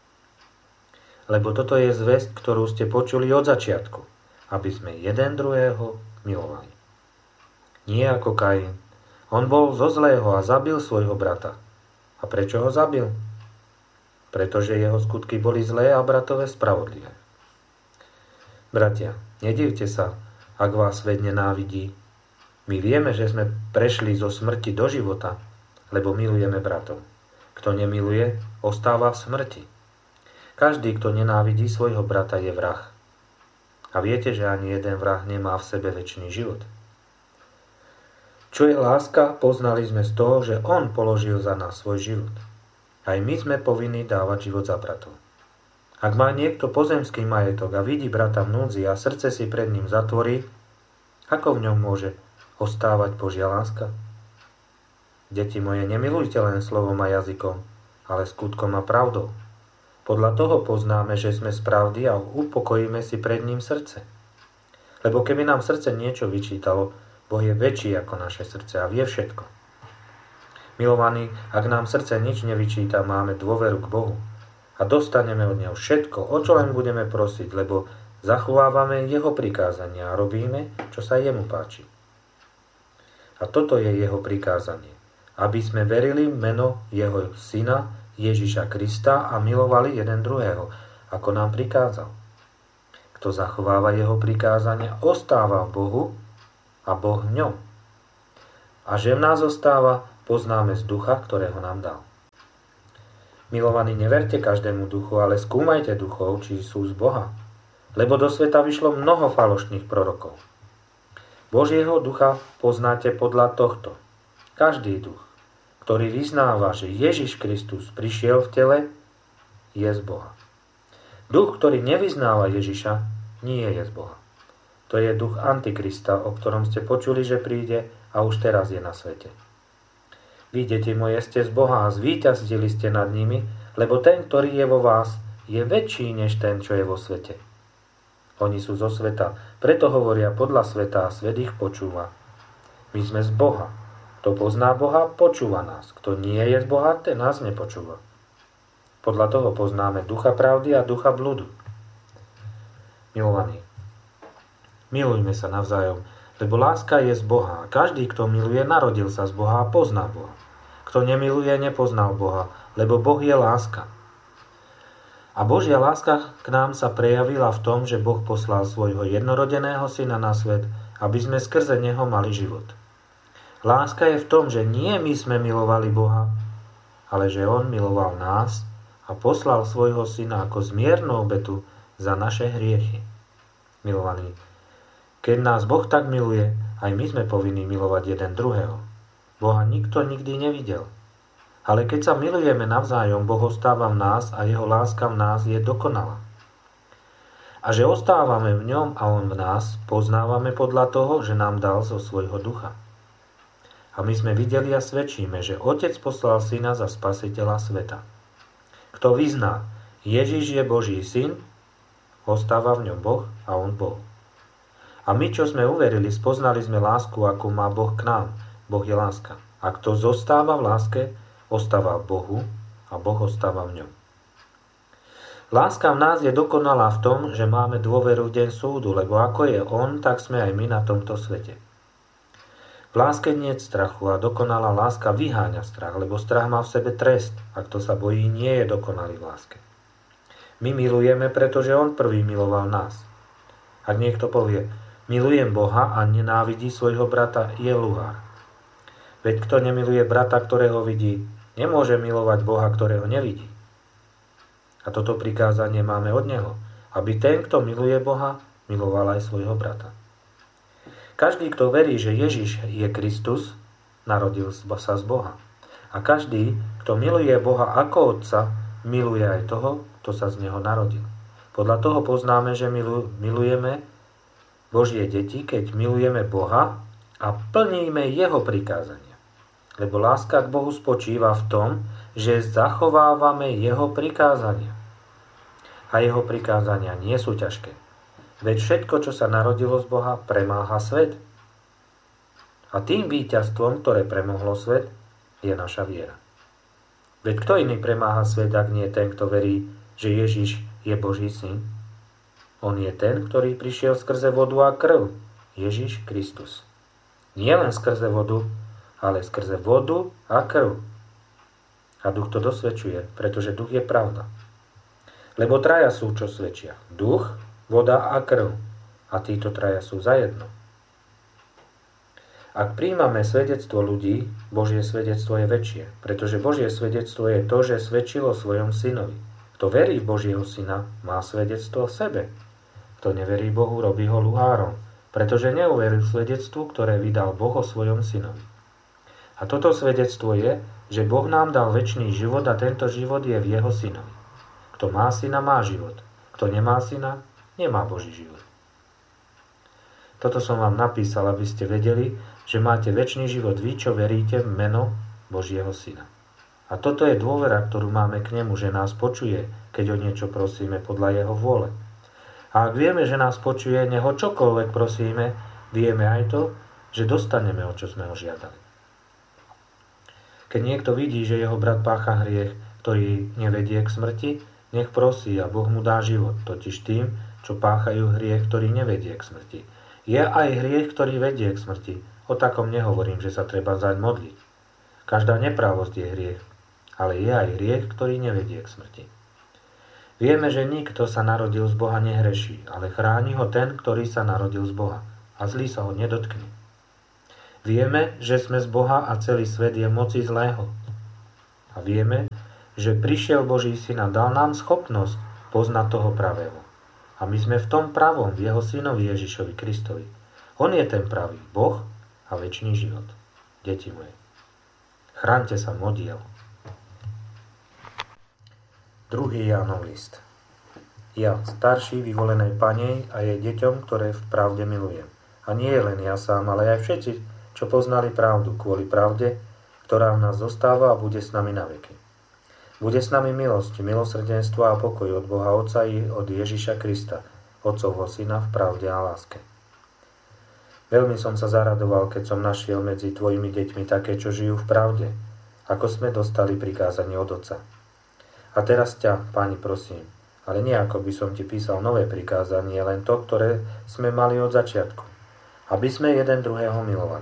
Lebo toto je zvesť, ktorú ste počuli od začiatku, aby sme jeden druhého milovali. Nie ako Kain. On bol zo zlého a zabil svojho brata. A prečo ho zabil? Pretože jeho skutky boli zlé a bratové spravodlivé. Bratia, nedivte sa, ak vás svet nenávidí. My vieme, že sme prešli zo smrti do života, lebo milujeme bratov. Kto nemiluje, ostáva v smrti. Každý, kto nenávidí svojho brata, je vrah. A viete, že ani jeden vrah nemá v sebe večný život. Čo je láska, poznali sme z toho, že on položil za nás svoj život. Aj my sme povinní dávať život za bratov. Ak má niekto pozemský majetok a vidí brata v núdzi a srdce si pred ním zatvorí, ako v ňom môže ostávať Božia láska? Deti moje, nemilujte len slovom a jazykom, ale skutkom a pravdou. Podľa toho poznáme, že sme z pravdy a upokojíme si pred ním srdce. Lebo keby nám srdce niečo vyčítalo, Boh je väčší ako naše srdce a vie všetko. Milovaní, ak nám srdce nič nevyčíta, máme dôveru k Bohu a dostaneme od Neho všetko, o čo len budeme prosiť, lebo zachovávame Jeho prikázania a robíme, čo sa Jemu páči. A toto je Jeho prikázanie, aby sme verili v meno Jeho Syna Ježiša Krista a milovali jeden druhého, ako nám prikázal. Kto zachováva Jeho prikázania, ostáva v Bohu a Boh v ňom. A že v nás zostáva, poznáme z ducha, ktorého nám dal. Milovaní, neverte každému duchu, ale skúmajte duchov, či sú z Boha. Lebo do sveta vyšlo mnoho falošných prorokov. Božieho ducha poznáte podľa tohto. Každý duch, ktorý vyznáva, že Ježiš Kristus prišiel v tele, je z Boha. Duch, ktorý nevyznáva Ježiša, nie je z Boha. To je duch Antikrista, o ktorom ste počuli, že príde a už teraz je na svete. Vy, deti moje, ste z Boha a zvíťazili ste nad nimi, lebo ten, ktorý je vo vás, je väčší než ten, čo je vo svete. Oni sú zo sveta, preto hovoria podľa sveta a svet ich počúva. My sme z Boha. Kto pozná Boha, počúva nás. Kto nie je z Boha, ten nás nepočúva. Podľa toho poznáme ducha pravdy a ducha bludu. Milovaní, milujme sa navzájom, lebo láska je z Boha. Každý, kto miluje, narodil sa z Boha a pozná Boha. Kto nemiluje, nepoznal Boha, lebo Boh je láska. A Božia láska k nám sa prejavila v tom, že Boh poslal svojho jednorodeného syna na svet, aby sme skrze neho mali život. Láska je v tom, že nie my sme milovali Boha, ale že on miloval nás a poslal svojho syna ako zmiernu obetu za naše hriechy. Milovaní, keď nás Boh tak miluje, aj my sme povinní milovať jeden druhého. Boha nikto nikdy nevidel. Ale keď sa milujeme navzájom, Boh ostáva v nás a jeho láska v nás je dokonalá. A že ostávame v ňom a on v nás, poznávame podľa toho, že nám dal zo svojho ducha. A my sme videli a svedčíme, že Otec poslal syna za spasiteľa sveta. Kto vyzná, Ježiš je Boží syn, ostáva v ňom Boh a on Boh. A my, čo sme uverili, spoznali sme lásku, akú má Boh k nám. Boh je láska. A kto zostáva v láske, ostáva v Bohu a Boh ostáva v ňom. Láska v nás je dokonalá v tom, že máme dôveru v deň súdu, lebo ako je on, tak sme aj my na tomto svete. V láske nie je strachu a dokonalá láska vyháňa strach, lebo strach má v sebe trest a kto sa bojí, nie je dokonalý v láske. My milujeme, pretože on prvý miloval nás. Ak niekto povie, milujem Boha a nenávidí svojho brata, je luhár. Veď kto nemiluje brata, ktorého vidí, nemôže milovať Boha, ktorého nevidí. A toto prikázanie máme od Neho, aby ten, kto miluje Boha, miloval aj svojho brata. Každý, kto verí, že Ježiš je Kristus, narodil sa z Boha. A každý, kto miluje Boha ako Otca, miluje aj toho, kto sa z Neho narodil. Podľa toho poznáme, že milujeme Božie deti, keď milujeme Boha a plníme Jeho prikázania. Lebo láska k Bohu spočíva v tom, že zachovávame Jeho prikázania. A Jeho prikázania nie sú ťažké. Veď všetko, čo sa narodilo z Boha, premáha svet. A tým víťazstvom, ktoré premohlo svet, je naša viera. Veď kto iný premáha svet, ak nie ten, kto verí, že Ježiš je Boží syn? On je ten, ktorý prišiel skrze vodu a krv, Ježiš Kristus. Nie len skrze vodu, ale skrze vodu a krv. A duch to dosvedčuje, pretože duch je pravda. Lebo traja sú, čo svedčia. Duch, voda a krv. A títo traja sú zajedno. Ak príjmame svedectvo ľudí, Božie svedectvo je väčšie, pretože Božie svedectvo je to, že svedčil o svojom synovi. Kto verí v Božieho syna, má svedectvo v sebe. Kto neverí Bohu, robí ho luhárom, pretože neuveril svedectvu, ktoré vydal Boh o svojom synovi. A toto svedectvo je, že Boh nám dal večný život a tento život je v jeho synovi. Kto má syna, má život. Kto nemá syna, nemá Boží život. Toto som vám napísal, aby ste vedeli, že máte večný život vy, čo veríte v meno Božieho syna. A toto je dôvera, ktorú máme k nemu, že nás počuje, keď o niečo prosíme podľa jeho vôle. A ak vieme, že nás počuje, nech ho čokoľvek prosíme, vieme aj to, že dostaneme, o čo sme ho žiadali. Keď niekto vidí, že jeho brat pácha hriech, ktorý nevedie k smrti, nech prosí a Boh mu dá život, totiž tým, čo páchajú hriech, ktorý nevedie k smrti. Je aj hriech, ktorý vedie k smrti. O takom nehovorím, že sa treba zaň modliť. Každá neprávosť je hriech, ale je aj hriech, ktorý nevedie k smrti. Vieme, že nikto sa narodil z Boha nehreší, ale chráni ho ten, ktorý sa narodil z Boha a zlý sa ho nedotkne. Vieme, že sme z Boha a celý svet je v moci zlého. A vieme, že prišiel Boží syn a dal nám schopnosť poznať toho pravého. A my sme v tom pravom, v jeho synovi Ježišovi Kristovi. On je ten pravý Boh a večný život. Deti moje, chráňte sa modiel. Druhý Jánov list. Ja, starší vyvolenej Panej a jej deťom, ktoré v pravde milujem. A nie len ja sám, ale aj všetci, čo poznali pravdu kvôli pravde, ktorá v nás zostáva a bude s nami na veky. Bude s nami milosť, milosrdenstvo a pokoj od Boha Otca i od Ježiša Krista, Otcovho Syna v pravde a láske. Veľmi som sa zaradoval, keď som našiel medzi tvojimi deťmi také, čo žijú v pravde, ako sme dostali prikázanie od Otca. A teraz ťa, Páni, prosím, ale nie ako by som ti písal nové prikázanie, len to, ktoré sme mali od začiatku, aby sme jeden druhého milovali.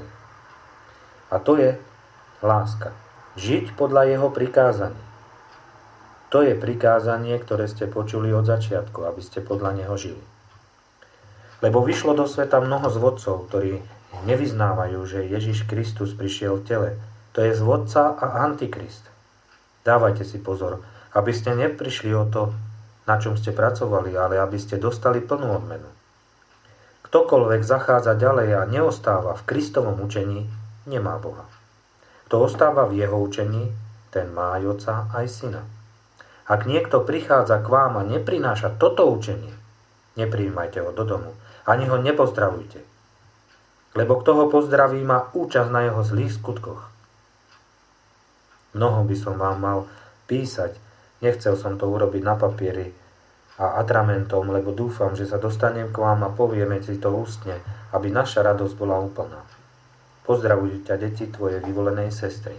A to je láska. Žiť podľa jeho prikázaní. To je prikázanie, ktoré ste počuli od začiatku, aby ste podľa neho žili. Lebo vyšlo do sveta mnoho zvodcov, ktorí nevyznávajú, že Ježiš Kristus prišiel v tele. To je zvodca a antikrist. Dávajte si pozor, aby ste neprišli o to, na čom ste pracovali, ale aby ste dostali plnú odmenu. Ktokoľvek zachádza ďalej a neostáva v Kristovom učení, nemá Boha. Kto ostáva v jeho učení, ten má aj Otca, aj Syna. Ak niekto prichádza k vám a neprináša toto učenie, neprijímajte ho do domu, ani ho nepozdravujte. Lebo kto ho pozdraví, má účasť na jeho zlých skutkoch. Mnoho by som vám mal písať, nechcel som to urobiť na papieri a atramentom, lebo dúfam, že sa dostanem k vám a povieme si to ústne, aby naša radosť bola úplná. Pozdravujú ťa deti tvojej vyvolenej sestry.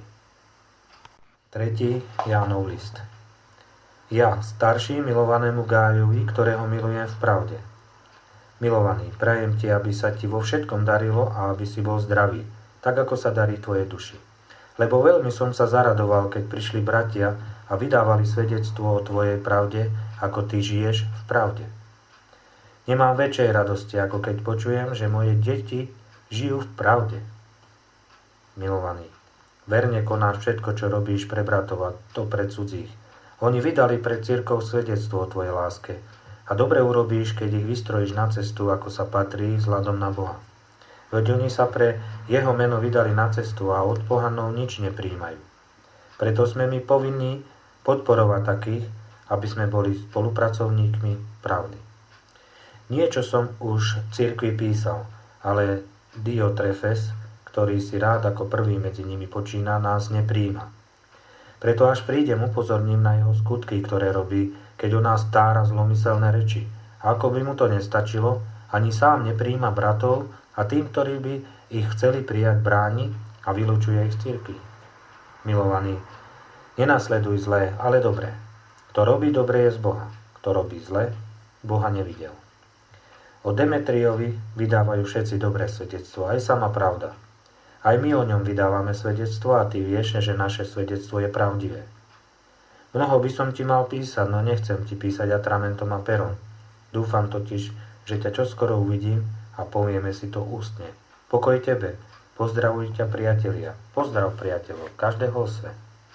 Tretí Jánov list. Ja, starší milovanému Gájovi, ktorého milujem v pravde. Milovaný, prajem ti, aby sa ti vo všetkom darilo a aby si bol zdravý, tak ako sa darí tvojej duši. Lebo veľmi som sa zaradoval, keď prišli bratia a vydávali svedectvo o tvojej pravde, ako ty žiješ v pravde. Nemám väčšej radosti, ako keď počujem, že moje deti žijú v pravde. Milovaný, verne konáš všetko, čo robíš pre bratov a to pre cudzích. Oni vydali pred cirkov svedectvo o tvojej láske a dobre urobíš, keď ich vystrojíš na cestu, ako sa patrí, vzhľadom na Boha. Veď oni sa pre jeho meno vydali na cestu a od pohanov nič nepríjmajú. Preto sme my povinní podporovať takých, aby sme boli spolupracovníkmi pravdy. Niečo som už v cirkvi písal, ale Diotrefes, ktorý si rád ako prvý medzi nimi počína, nás nepríjma. Preto až prídem, upozorním na jeho skutky, ktoré robí, keď o nás tára zlomyselné reči. A ako by mu to nestačilo, ani sám nepríjma bratov a tým, ktorí by ich chceli prijať, bráni a vylučuje ich z cirkvi. Milovaný, nenasleduj zlé, ale dobré. Kto robí dobre, je z Boha. Kto robí zlé, Boha nevidel. O Demetriovi vydávajú všetci dobré svedectvo, aj sama pravda. Aj my o ňom vydávame svedectvo a ty vieš, že naše svedectvo je pravdivé. Mnoho by som ti mal písať, no nechcem ti písať atramentom a perom. Dúfam totiž, že ťa čoskoro uvidím a povieme si to ústne. Pokoj tebe, pozdravuj ťa priatelia. Pozdrav priateľov, každého sve.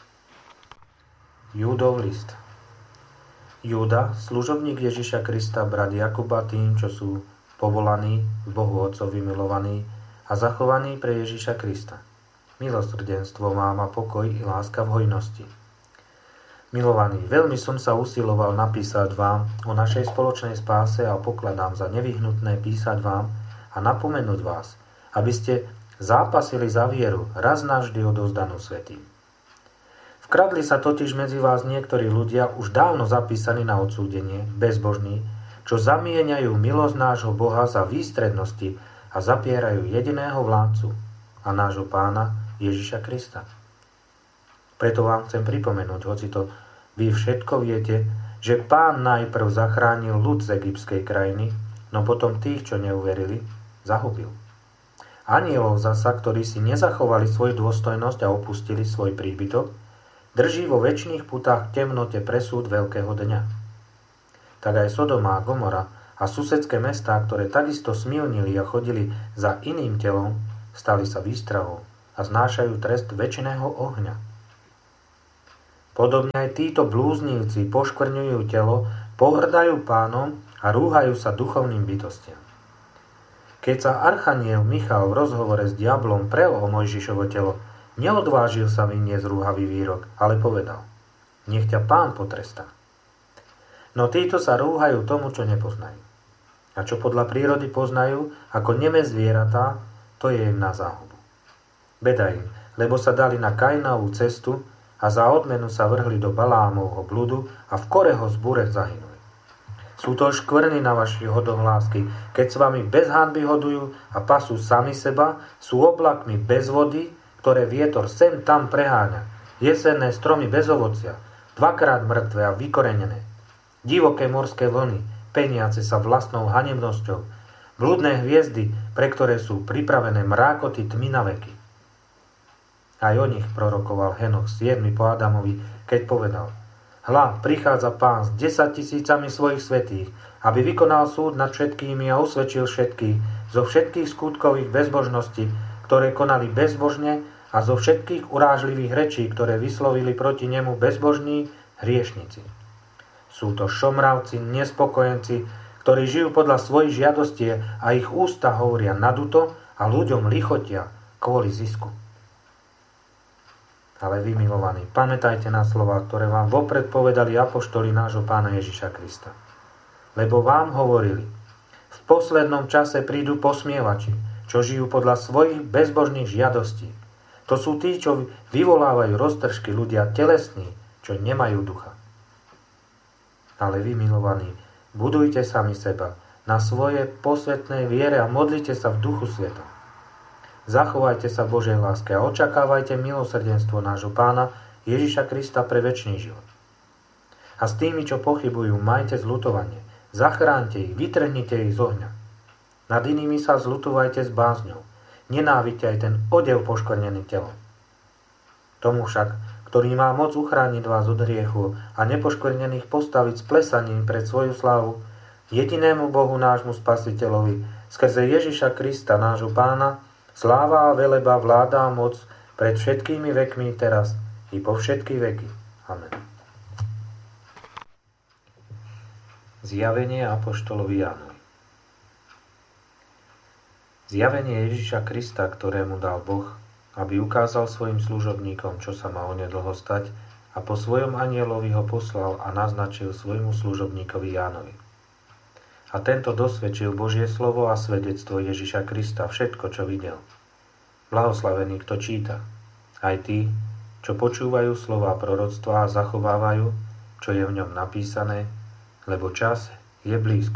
Júdov list. Júda, služobník Ježiša Krista, brat Jakuba, tým, čo sú povolaní, v Bohu Otcovi milovaní, a zachovaný pre Ježiša Krista. Milosrdenstvo mám a pokoj i láska v hojnosti. Milovaní, veľmi som sa usiloval napísať vám o našej spoločnej spáse a pokladám za nevyhnutné písať vám a napomenúť vás, aby ste zápasili za vieru, raz navždy odovzdanú svätým. Vkradli sa totiž medzi vás niektorí ľudia už dávno zapísaní na odsúdenie, bezbožní, čo zamieňajú milosť nášho Boha za výstrednosti a zapierajú jediného vládcu a nášho Pána Ježiša Krista. Preto vám chcem pripomenúť, hoci to vy všetko viete, že Pán najprv zachránil ľud z egyptskej krajiny, no potom tých, čo neuverili, zahubil. Anielov zasa, ktorí si nezachovali svoju dôstojnosť a opustili svoj príbytok, drží vo večných putách v temnote presúd veľkého dňa. Tak aj Sodoma a Gomora a susedské mestá, ktoré takisto smilnili a chodili za iným telom, stali sa výstravou a znášajú trest večného ohňa. Podobne aj títo blúznivci poškvrňujú telo, pohrdajú Pánom a rúhajú sa duchovným bytostiam. Keď sa archaniel Michal v rozhovore s diablom prel o Mojžišovo telo, neodvážil sa vyniesť rúhavý výrok, ale povedal: nech ťa Pán potrestá. No títo sa rúhajú tomu, čo nepoznajú. A čo podľa prírody poznajú, ako neme zvieratá, to je im na záhubu. Beda im, lebo sa dali na Kainovú cestu a za odmenu sa vrhli do Balámovho bludu a v Koreho zbure zahynuli. Sú to škvrny na vaši hodohlásky, keď s vami bez hanby hodujú a pasú sami seba, sú oblakmi bez vody, ktoré vietor sem tam preháňa, jesenné stromy bez ovocia, dvakrát mŕtve a vykorenené, divoké morské vlny, peniace sa vlastnou hanebnosťou, blúdne hviezdy, pre ktoré sú pripravené mrákoty tmy na veky. Aj o nich prorokoval Henoch siedmy po Adamovi, keď povedal: hľa, prichádza Pán s desaťtisícami svojich svätých, aby vykonal súd nad všetkými a usvedčil všetkých zo všetkých skutkových bezbožností, ktoré konali bezbožne, a zo všetkých urážlivých rečí, ktoré vyslovili proti nemu bezbožní hriešnici. Sú to šomravci, nespokojenci, ktorí žijú podľa svojich žiadostí a ich ústa hovoria naduto a ľuďom lichotia kvôli zisku. Ale vy, milovaní, pamätajte na slová, ktoré vám vopred povedali apoštoli nášho Pána Ježiša Krista. Lebo vám hovorili: v poslednom čase prídu posmievači, čo žijú podľa svojich bezbožných žiadostí. To sú tí, čo vyvolávajú roztržky, ľudia telesní, čo nemajú ducha. Ale vy, milovaní, budujte sami seba na svojej posvetnej viere a modlite sa v duchu sveta. Zachovajte sa v Božej láske a očakávajte milosrdenstvo nášho Pána Ježiša Krista pre večný život. A s tými, čo pochybujú, majte zľutovanie. Zachránte ich, vytrhnite ich z ohňa. Nad inými sa zľutovajte s bázňou. Nenávidte aj ten odev poškvrnený telom. Tomu však, ktorý má moc uchrániť vás od hriechu a nepoškvrnených postaviť s plesaním pred svoju slávu, jedinému Bohu nášmu Spasiteľovi, skrze Ježiša Krista, nášho Pána, sláva a veleba, vláda a moc pred všetkými vekmi teraz i po všetky veky. Amen. Zjavenie apoštolovi Jánovi. Zjavenie Ježiša Krista, ktorému dal Boh, aby ukázal svojim služobníkom, čo sa má onedlho stať, a po svojom anjelovi ho poslal a naznačil svojmu služobníkovi Jánovi. A tento dosvedčil Božie slovo a svedectvo Ježiša Krista, všetko, čo videl. Blahoslavený, kto číta, aj tí, čo počúvajú slova proroctva a zachovávajú, čo je v ňom napísané, lebo čas je blízko.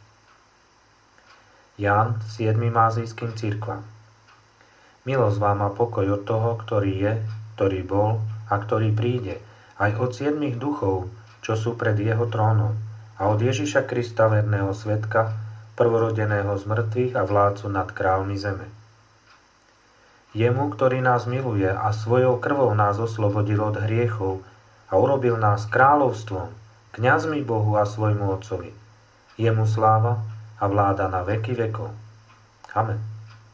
Ján siedmym ázijským cirkvám. Milosť vám a pokoj od toho, ktorý je, ktorý bol a ktorý príde, aj od siedmých duchov, čo sú pred jeho trónom, a od Ježiša Krista, verného svedka, prvorodeného z mŕtvych a vládcu nad kráľmi zeme. Jemu, ktorý nás miluje a svojou krvou nás oslobodil od hriechov a urobil nás kráľovstvom, kňazmi Bohu a svojmu Otcovi. Jemu sláva a vláda na veky vekov. Amen.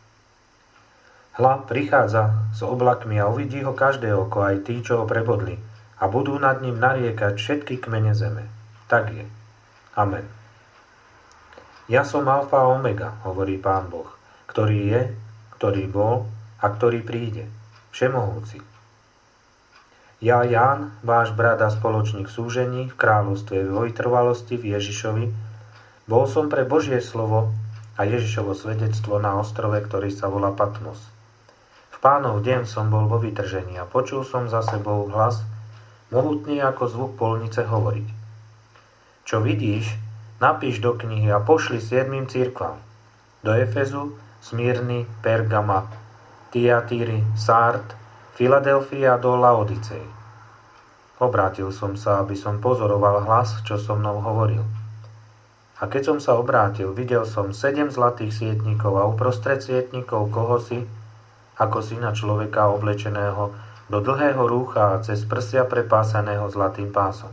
Hľa, prichádza s oblakmi a uvidí ho každé oko, aj tí, čo ho prebodli, a budú nad ním nariekať všetky kmene zeme. Tak je. Amen. Ja som alfa a omega, hovorí Pán Boh, ktorý je, ktorý bol a ktorý príde, všemohúci. Ja, Ján, váš brat a spoločník súžení v kráľovstve vytrvalosti v Ježišovi, bol som pre Božie slovo a Ježišovo svedectvo na ostrove, ktorý sa volá Patmos. V Pánov deň som bol vo vytržení a počul som za sebou hlas, mohutný ako zvuk polnice, hovoriť: čo vidíš, napíš do knihy a pošli siedmym cirkvám. Do Efezu, Smyrny, Pergama, Tiatýry, Sard, Filadelfia a do Laodicei. Obrátil som sa, aby som pozoroval hlas, čo so mnou hovoril. A keď som sa obrátil, videl som sedem zlatých sietníkov a uprostred sietníkov kohosi, ako syna človeka oblečeného do dlhého rúcha a cez prsia prepásaného zlatým pásom.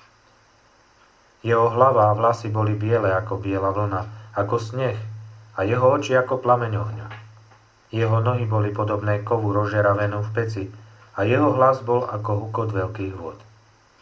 Jeho hlava a vlasy boli biele ako biela vlna, ako sneh, a jeho oči ako plameň ohňa. Jeho nohy boli podobné kovu rozžeravenú v peci a jeho hlas bol ako hukot veľkých vôd.